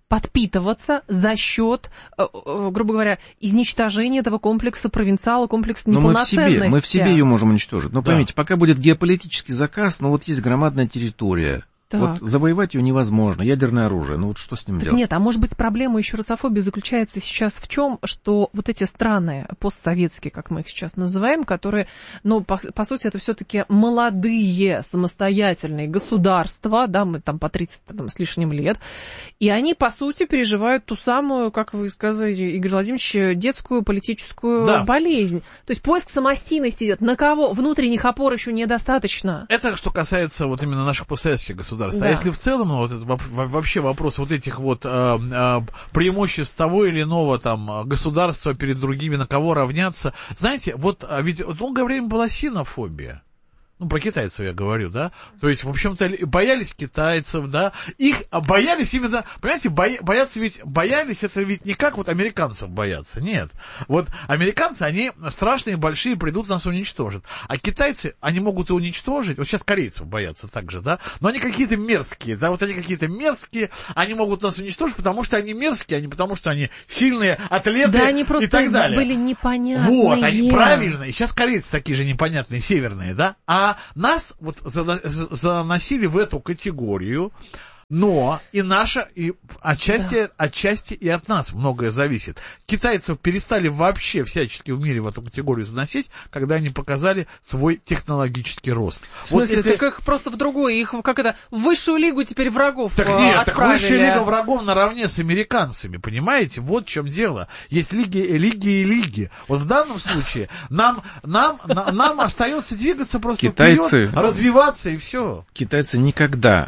подпитываться за счет, грубо говоря, изничтожения этого комплекса провинциала, комплекса неполноценности. Мы в себе ее можем уничтожить. Но поймите, пока будет геополитический заказ, вот есть громадная территория. Так. Вот завоевать ее невозможно, ядерное оружие, вот что с ним делать? Нет, а может быть проблема еще русофобии заключается сейчас в чем, что вот эти страны постсоветские, как мы их сейчас называем, которые, по сути, это все-таки молодые самостоятельные государства, да, мы там по 30 с лишним лет, и они, по сути, переживают ту самую, как вы сказали, Игорь Владимирович, детскую политическую болезнь. То есть поиск самостийности идет. На кого? Внутренних опор еще недостаточно. Это что касается вот именно наших постсоветских государств. Да. А если в целом, вот это вообще вопрос вот этих вот преимуществ того или иного там государства перед другими, на кого равняться, знаете, ведь долгое время была синофобия. Про китайцев я говорю, да, то есть, в общем-то, боялись китайцев, да, их боялись именно, понимаете, боялись, это ведь не как вот американцев боятся, нет, вот американцы, они страшные, большие, придут, нас уничтожат, а китайцы, они могут и уничтожить, вот сейчас корейцев боятся также, да, но они какие-то мерзкие, да, вот они какие-то мерзкие, они могут нас уничтожить, потому что они мерзкие, а не потому что они сильные атлеты, да, они просто и так далее. Были непонятные. Вот, они правильно, и сейчас корейцы такие же непонятные, северные, да, а нас вот заносили в эту категорию, но и наша, и отчасти и от нас многое зависит. Китайцев перестали вообще всячески в мире в эту категорию заносить, когда они показали свой технологический рост. В смысле, так их просто в другую, их в высшую лигу теперь врагов отправили. Так высшая лига врагов наравне с американцами, понимаете? Вот в чем дело. Есть лиги и лиги. Вот в данном случае нам остается двигаться просто вперед, развиваться и все. Китайцы никогда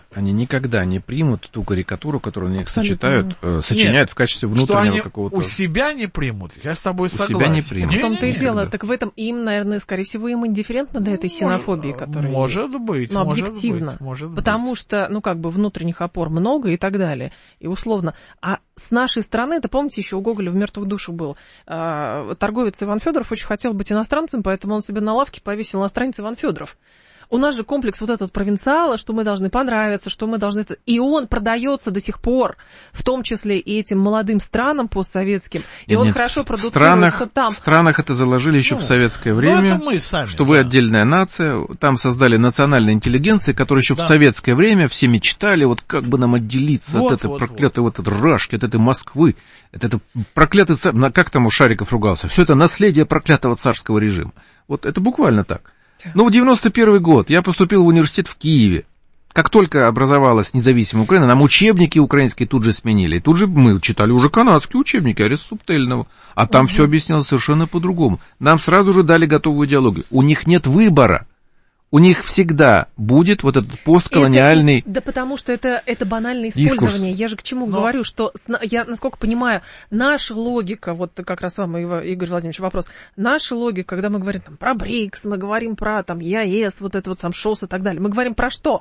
не примут ту карикатуру, которую они их сочиняют в качестве внутреннего какого-то... у себя не примут, я с тобой согласен. Себя не примут. В том-то и дело, так в этом им, наверное, скорее всего, им индифферентно до этой синофобии, которая может есть. Быть, объективно. Может потому быть. Что, внутренних опор много и так далее, и условно. А с нашей стороны, это помните, еще у Гоголя в «Мертвых душах» был торговец Иван Федоров, очень хотел быть иностранцем, поэтому он себе на лавке повесил иностранец Иван Федоров. У нас же комплекс вот этот провинциала, что мы должны понравиться, что мы должны... И он продается до сих пор, в том числе и этим молодым странам постсоветским. И он хорошо продуцируется там. В странах это заложили еще в советское время, это мы сами, что вы отдельная нация. Там создали национальные интеллигенции, которые еще в советское время все мечтали, вот как бы нам отделиться от этой проклятой вот этой Рашки, от этой Москвы, от этой проклятой... Как там у Шариков ругался? Все это наследие проклятого царского режима. Вот это буквально так. В 91 год я поступил в университет в Киеве. Как только образовалась независимая Украина, нам учебники украинские тут же сменили. И тут же мы читали уже канадские учебники Ареста Субтельного. А там все объяснялось совершенно по-другому. Нам сразу же дали готовую идеологию. У них нет выбора. У них всегда будет вот этот постколониальный... Да потому что это банальное использование. Я же к чему говорю, что, я, насколько понимаю, наша логика, вот как раз вам, Игорь Владимирович, вопрос, наша логика, когда мы говорим про БРИКС, мы говорим про ЕАЭС, вот это вот там ШОС и так далее, мы говорим про что?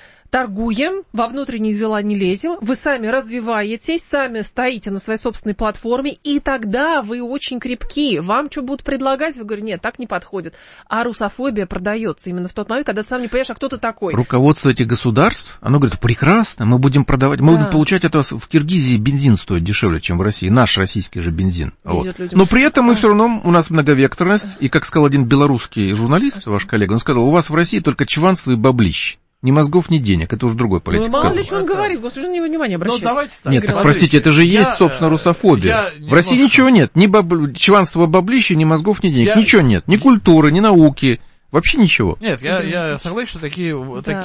Торгуем, во внутренние дела не лезем, вы сами развиваетесь, сами стоите на своей собственной платформе, и тогда вы очень крепки. Вам что будут предлагать? Вы говорите, нет, так не подходит. А русофобия продается именно в тот момент, когда ты сам не понимаешь, а кто ты такой. Руководство этих государств, оно говорит, прекрасно, мы будем продавать, мы будем получать это в Киргизии, бензин стоит дешевле, чем в России, наш российский же бензин. Но при этом мы все равно, у нас многовекторность, и как сказал один белорусский журналист, ваш коллега, он сказал, у вас в России только чванство и баблище. Ни мозгов, ни денег. Это уже другой политик. Мало ли, что он говорит, господи, на него внимание обращайте. Нет, простите, это же есть, собственно, русофобия. В России ничего нет. Ни чванства, баблища, ни мозгов, ни денег. Ничего нет. Ни культуры, ни науки. Вообще ничего. Нет, я согласен, что такие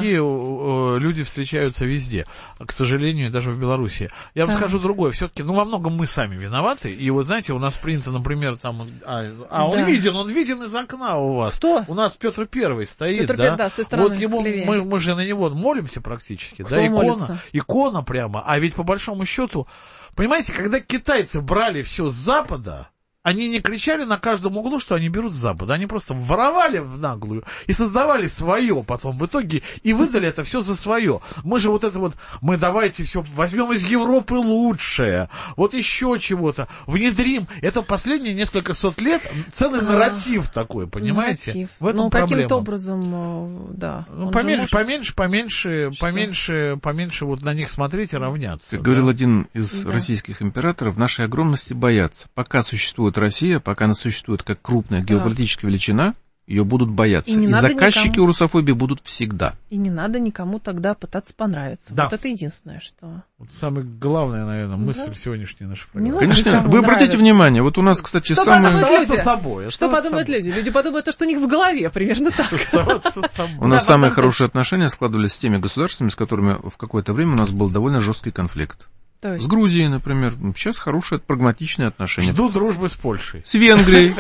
люди встречаются везде. К сожалению, даже в Беларуси. Я вам скажу другое. Все-таки, во многом мы сами виноваты. И вот знаете, у нас принято, например, там... он виден из окна у вас. Кто? У нас Петр Первый стоит, Петр Первый, да, с той стороны. Вот ему, мы же на него молимся практически. Кто молится? Икона прямо. А ведь по большому счету, понимаете, когда китайцы брали все с Запада, они не кричали на каждом углу, что они берут с Запада. Они просто воровали в наглую и создавали свое потом в итоге и выдали это все за свое. Мы же мы давайте все возьмем из Европы лучшее, вот еще чего-то, внедрим. Это последние несколько сот лет целый нарратив такой, понимаете? Нарратив. В этом проблема. Каким-то образом, да. Поменьше вот на них смотреть и равняться. Как говорил один из российских императоров, нашей огромности боятся. Пока существует Россия, пока она существует как крупная геополитическая величина, ее будут бояться. И заказчики русофобии будут всегда. И не надо никому тогда пытаться понравиться. Да. Вот это единственное, что... Вот самая главная, наверное, мысль сегодняшней нашей программы. Конечно, вы обратите внимание, вот у нас, кстати, что Что подумают люди? Люди подумают, что у них в голове примерно так. У нас самые хорошие отношения складывались с теми государствами, с которыми в какое-то время у нас был довольно жесткий конфликт. С Грузией, например, сейчас хорошие, прагматичные отношения. Жду дружбы с Польшей. С Венгрией.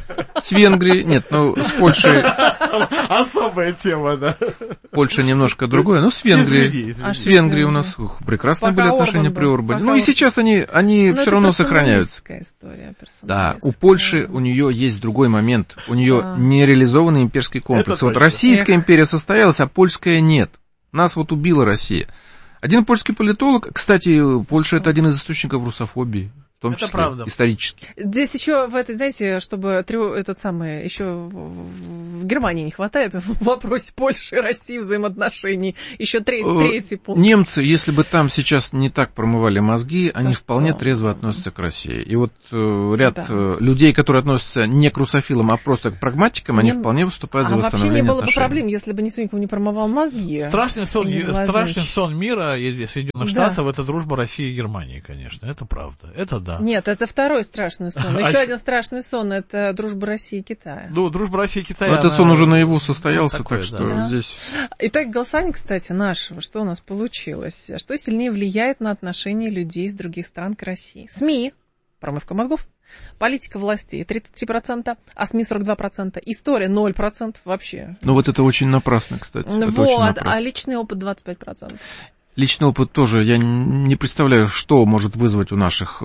С Польшей. Особая тема, да. Польша немножко другое, но с Венгрией. С Венгрией у нас прекрасные были отношения при Орбане. Ну и сейчас они все равно сохраняются. Да, у Польши, у нее есть другой момент. У нее нереализованный имперский комплекс. Вот Российская империя состоялась, а польская нет. Нас вот убила Россия. Один польский политолог, кстати, Польша — это один из источников русофобии, в том числе исторически. Здесь еще в этой, знаете, чтобы еще в Германии не хватает в вопросе Польши и России взаимоотношений. Еще третий пункт. Немцы, если бы там сейчас не так промывали мозги, они вполне трезво относятся к России. И вот ряд людей, которые относятся не к русофилам, а просто к прагматикам, они вполне выступают за восстановление отношений. Вообще не было бы проблем, если бы никто никому не промывал мозги. Страшный сон мира Соединенных Штатов — это дружба России и Германии, конечно. Это правда. Это да. Нет, это второй страшный сон. Еще один страшный сон — это дружба России и Китая. Ну, дружба России и Китая. Но этот сон уже наяву состоялся, так что здесь... Итог голосования, кстати, нашего, что у нас получилось? Что сильнее влияет на отношение людей из других стран к России? СМИ, промывка мозгов, политика властей 33%, а СМИ 42%, история 0% вообще. Ну вот это очень напрасно, кстати. Вот, а личный опыт 25%. Личный опыт тоже, я не представляю, что может вызвать у наших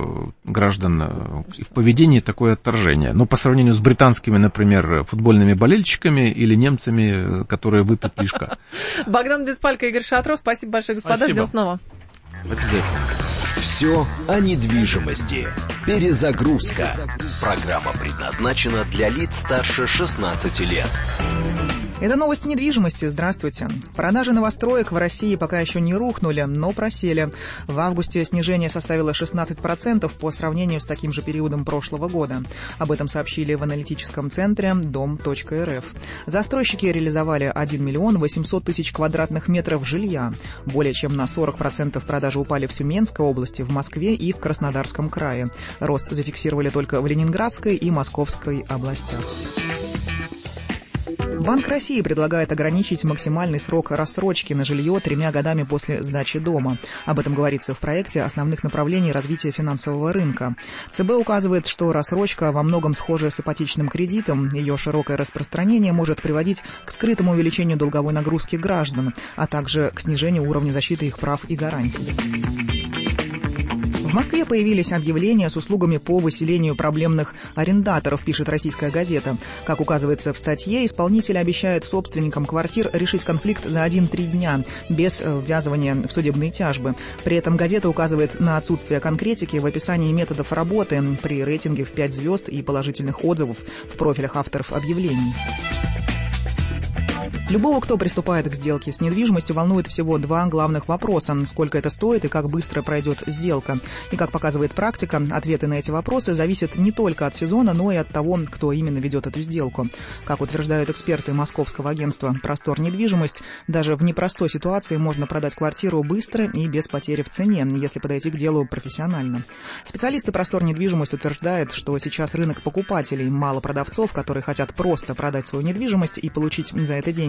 граждан в поведении такое отторжение. Но по сравнению с британскими, например, футбольными болельщиками или немцами, которые выпьют лишка. Богдан Беспалько, Игорь Шатров, спасибо большое, господа, ждем снова. Обязательно. Все о недвижимости. Перезагрузка. Программа предназначена для лиц старше 16 лет. Это новости недвижимости. Здравствуйте. Продажи новостроек в России пока еще не рухнули, но просели. В августе снижение составило 16% по сравнению с таким же периодом прошлого года. Об этом сообщили в аналитическом центре дом.рф. Застройщики реализовали 1 миллион 800 тысяч квадратных метров жилья. Более чем на 40% продажи упали в Тюменской области, в Москве и в Краснодарском крае. Рост зафиксировали только в Ленинградской и Московской областях. Банк России предлагает ограничить максимальный срок рассрочки на жилье 3 годами после сдачи дома. Об этом говорится в проекте основных направлений развития финансового рынка. ЦБ указывает, что рассрочка во многом схожа с ипотечным кредитом. Ее широкое распространение может приводить к скрытому увеличению долговой нагрузки граждан, а также к снижению уровня защиты их прав и гарантий. В Москве появились объявления с услугами по выселению проблемных арендаторов, пишет «Российская газета». Как указывается в статье, исполнители обещают собственникам квартир решить конфликт за 1-3 дня, без ввязывания в судебные тяжбы. При этом газета указывает на отсутствие конкретики в описании методов работы при рейтинге в 5 звезд и положительных отзывов в профилях авторов объявлений. Любого, кто приступает к сделке с недвижимостью, волнует всего 2 главных вопроса: сколько это стоит и как быстро пройдет сделка. И, как показывает практика, ответы на эти вопросы зависят не только от сезона, но и от того, кто именно ведет эту сделку. Как утверждают эксперты московского агентства «Простор недвижимость», даже в непростой ситуации можно продать квартиру быстро и без потери в цене, если подойти к делу профессионально. Специалисты «Простор недвижимость» утверждают, что сейчас рынок покупателей, мало продавцов, которые хотят просто продать свою недвижимость и получить за это деньги.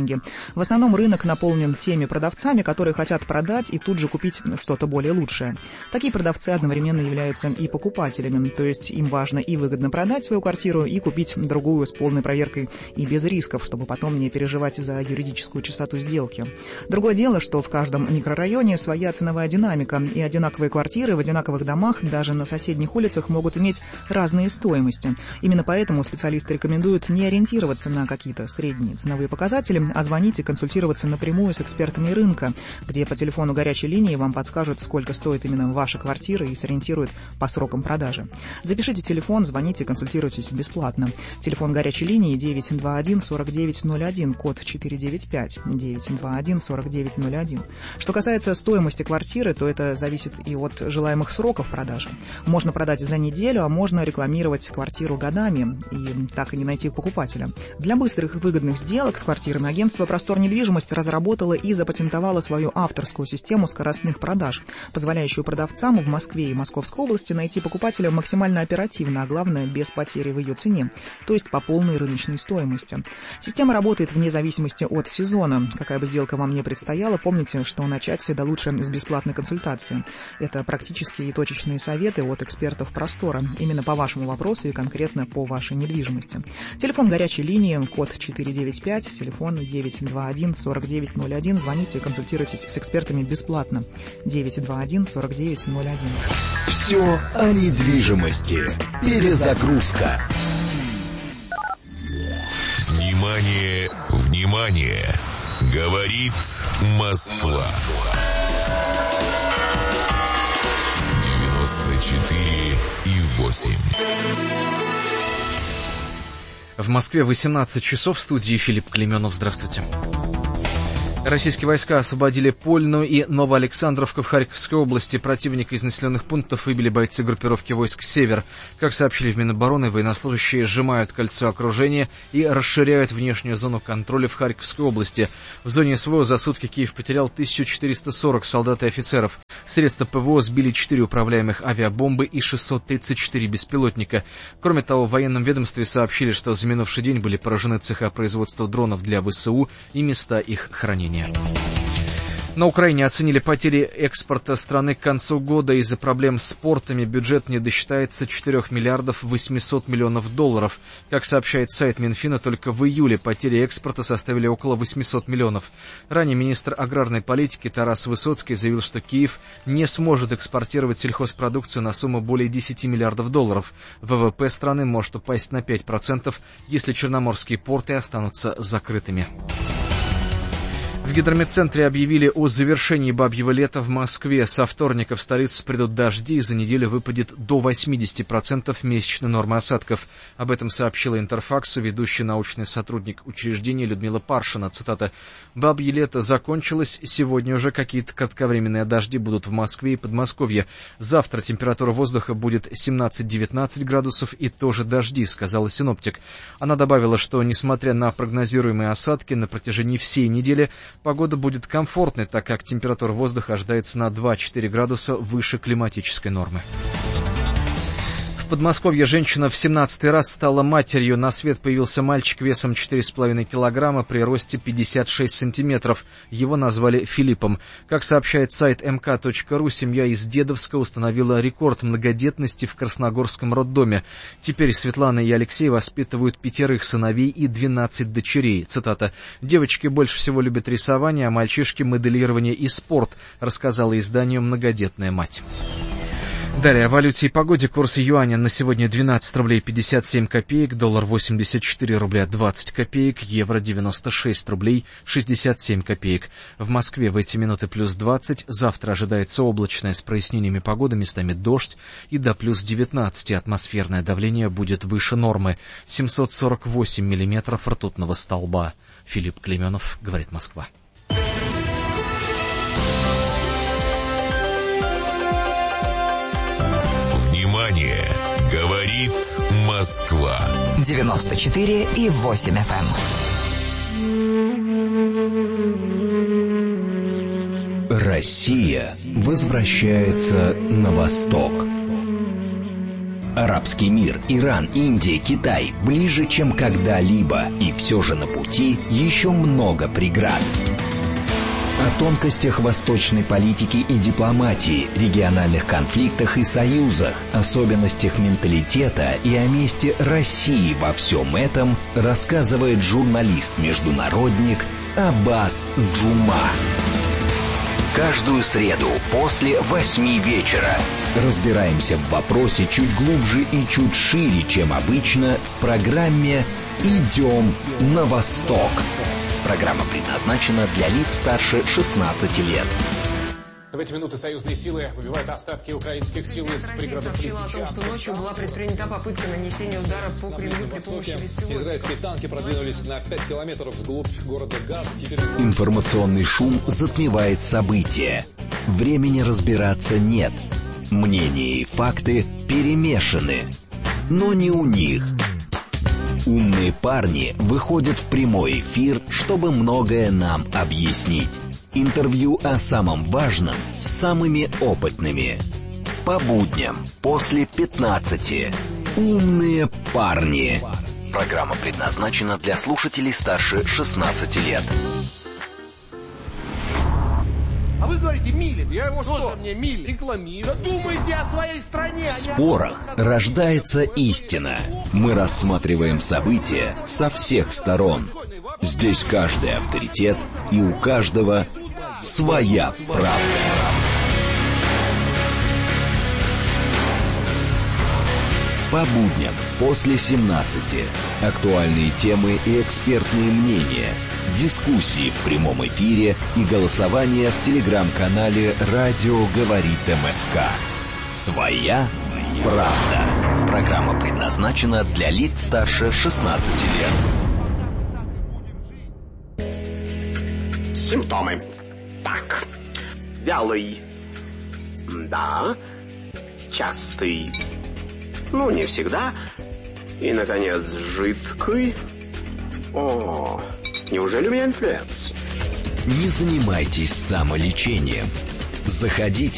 деньги. В основном рынок наполнен теми продавцами, которые хотят продать и тут же купить что-то более лучшее. Такие продавцы одновременно являются и покупателями, то есть им важно и выгодно продать свою квартиру, и купить другую с полной проверкой и без рисков, чтобы потом не переживать за юридическую чистоту сделки. Другое дело, что в каждом микрорайоне своя ценовая динамика, и одинаковые квартиры в одинаковых домах даже на соседних улицах могут иметь разные стоимости. Именно поэтому специалисты рекомендуют не ориентироваться на какие-то средние ценовые показатели, а звонить и консультироваться напрямую с экспертами рынка, где по телефону горячей линии вам подскажут, сколько стоит именно ваша квартира и сориентируют по срокам продажи. Запишите телефон, звоните, консультируйтесь бесплатно. Телефон горячей линии 921-4901, код 495, 921-4901. Что касается стоимости квартиры, то это зависит и от желаемых сроков продажи. Можно продать за неделю, а можно рекламировать квартиру годами и так и не найти покупателя. Для быстрых и выгодных сделок с квартирами агентство «Простор недвижимость» разработало и запатентовало свою авторскую систему скоростных продаж, позволяющую продавцам в Москве и Московской области найти покупателя максимально оперативно, а главное, без потери в ее цене, то есть по полной рыночной стоимости. Система работает вне зависимости от сезона. Какая бы сделка вам ни предстояла, помните, что начать всегда лучше с бесплатной консультации. Это практические и точечные советы от экспертов «Простора», именно по вашему вопросу и конкретно по вашей недвижимости. Телефон горячей линии, код 495, телефон 921-4901. Звоните и консультируйтесь с экспертами бесплатно. 921-4901. Все о недвижимости. Перезагрузка. Внимание, внимание! Говорит Москва. 94,8. В Москве 18 часов. В студии Филипп Клейменов. Здравствуйте. Российские войска освободили Польну и Новоалександровку в Харьковской области. Противника из населенных пунктов выбили бойцы группировки войск «Север». Как сообщили в Минобороны, военнослужащие сжимают кольцо окружения и расширяют внешнюю зону контроля в Харьковской области. В зоне СВО за сутки Киев потерял 1440 солдат и офицеров. Средства ПВО сбили 4 управляемых авиабомбы и 634 беспилотника. Кроме того, в военном ведомстве сообщили, что за минувший день были поражены цеха производства дронов для ВСУ и места их хранения. На Украине оценили потери экспорта страны к концу года. Из-за проблем с портами бюджет не досчитается 4 миллиардов 800 миллионов долларов. Как сообщает сайт Минфина, только в июле потери экспорта составили около 800 миллионов. Ранее министр аграрной политики Тарас Высоцкий заявил, что Киев не сможет экспортировать сельхозпродукцию на сумму более 10 миллиардов долларов. ВВП страны может упасть на 5%, если черноморские порты останутся закрытыми. В гидрометцентре объявили о завершении бабьего лета в Москве. Со вторника в столицу придут дожди, и за неделю выпадет до 80% месячной нормы осадков. Об этом сообщила Интерфаксу ведущий научный сотрудник учреждения Людмила Паршина. Цитата: «Бабье лето закончилось. Сегодня уже какие-то кратковременные дожди будут в Москве и Подмосковье. Завтра температура воздуха будет 17-19 градусов и тоже дожди», — сказала синоптик. Она добавила, что, несмотря на прогнозируемые осадки, на протяжении всей недели погода будет комфортной, так как температура воздуха ожидается на 2-4 градуса выше климатической нормы. В Подмосковье женщина в 17-й раз стала матерью. На свет появился мальчик весом 4,5 килограмма при росте 56 сантиметров. Его назвали Филиппом. Как сообщает сайт mk.ru, семья из Дедовска установила рекорд многодетности в Красногорском роддоме. Теперь Светлана и Алексей воспитывают 5 сыновей и 12 дочерей. Цитата: «Девочки больше всего любят рисование, а мальчишки — моделирование и спорт», рассказала изданию «Многодетная мать». Далее о валюте и погоде. Курс юаня на сегодня 12 рублей 57 копеек, доллар 84 рубля 20 копеек, евро 96 рублей 67 копеек. В Москве в эти минуты плюс 20, завтра ожидается облачное с прояснениями погоды, местами дождь, и до плюс 19 атмосферное давление будет выше нормы. 748 миллиметров ртутного столба. Филипп Клейменов, говорит Москва. Внимание! Говорит Москва. 94,8 FM. Россия возвращается на восток. Арабский мир, Иран, Индия, Китай ближе, чем когда-либо. И все же на пути еще много преград. О тонкостях восточной политики и дипломатии, региональных конфликтах и союзах, особенностях менталитета и о месте России во всем этом рассказывает журналист-международник Аббас Джума. Каждую среду после 8 вечера разбираемся в вопросе чуть глубже и чуть шире, чем обычно, в программе «Идем на восток». Программа предназначена для лиц старше 16 лет. В эти минуты союзные силы выбивают остатки украинских сил из пригородов Лисичанска. Сообщила о том, что ночью была предпринята попытка нанесения удара по Кремлю при помощи беспилотников. Израильские танки продвинулись на 5 километров вглубь города Газ. Информационный шум затмевает события. Времени разбираться нет. Мнения и факты перемешаны. Но не у них. Умные парни выходят в прямой эфир, чтобы многое нам объяснить. Интервью о самом важном с самыми опытными. По будням после 15. Умные парни. Программа предназначена для слушателей старше 16 лет. А вы говорите, Милин. Я его что? Мне Милин. Рекламирую. Да думайте о своей стране. В спорах рождается истина. Мы рассматриваем события со всех сторон. Здесь каждый авторитет, и у каждого своя правда. По будням после 17. Актуальные темы и экспертные мнения. Дискуссии в прямом эфире и голосование в телеграм-канале «Радио говорит МСК». Своя правда. Программа предназначена для лиц старше 16 лет. Симптомы. Так. Вялый. Да. Частый. Ну, не всегда. И, наконец, жидкий. О, неужели у меня инфлюенс? Не занимайтесь самолечением. Заходите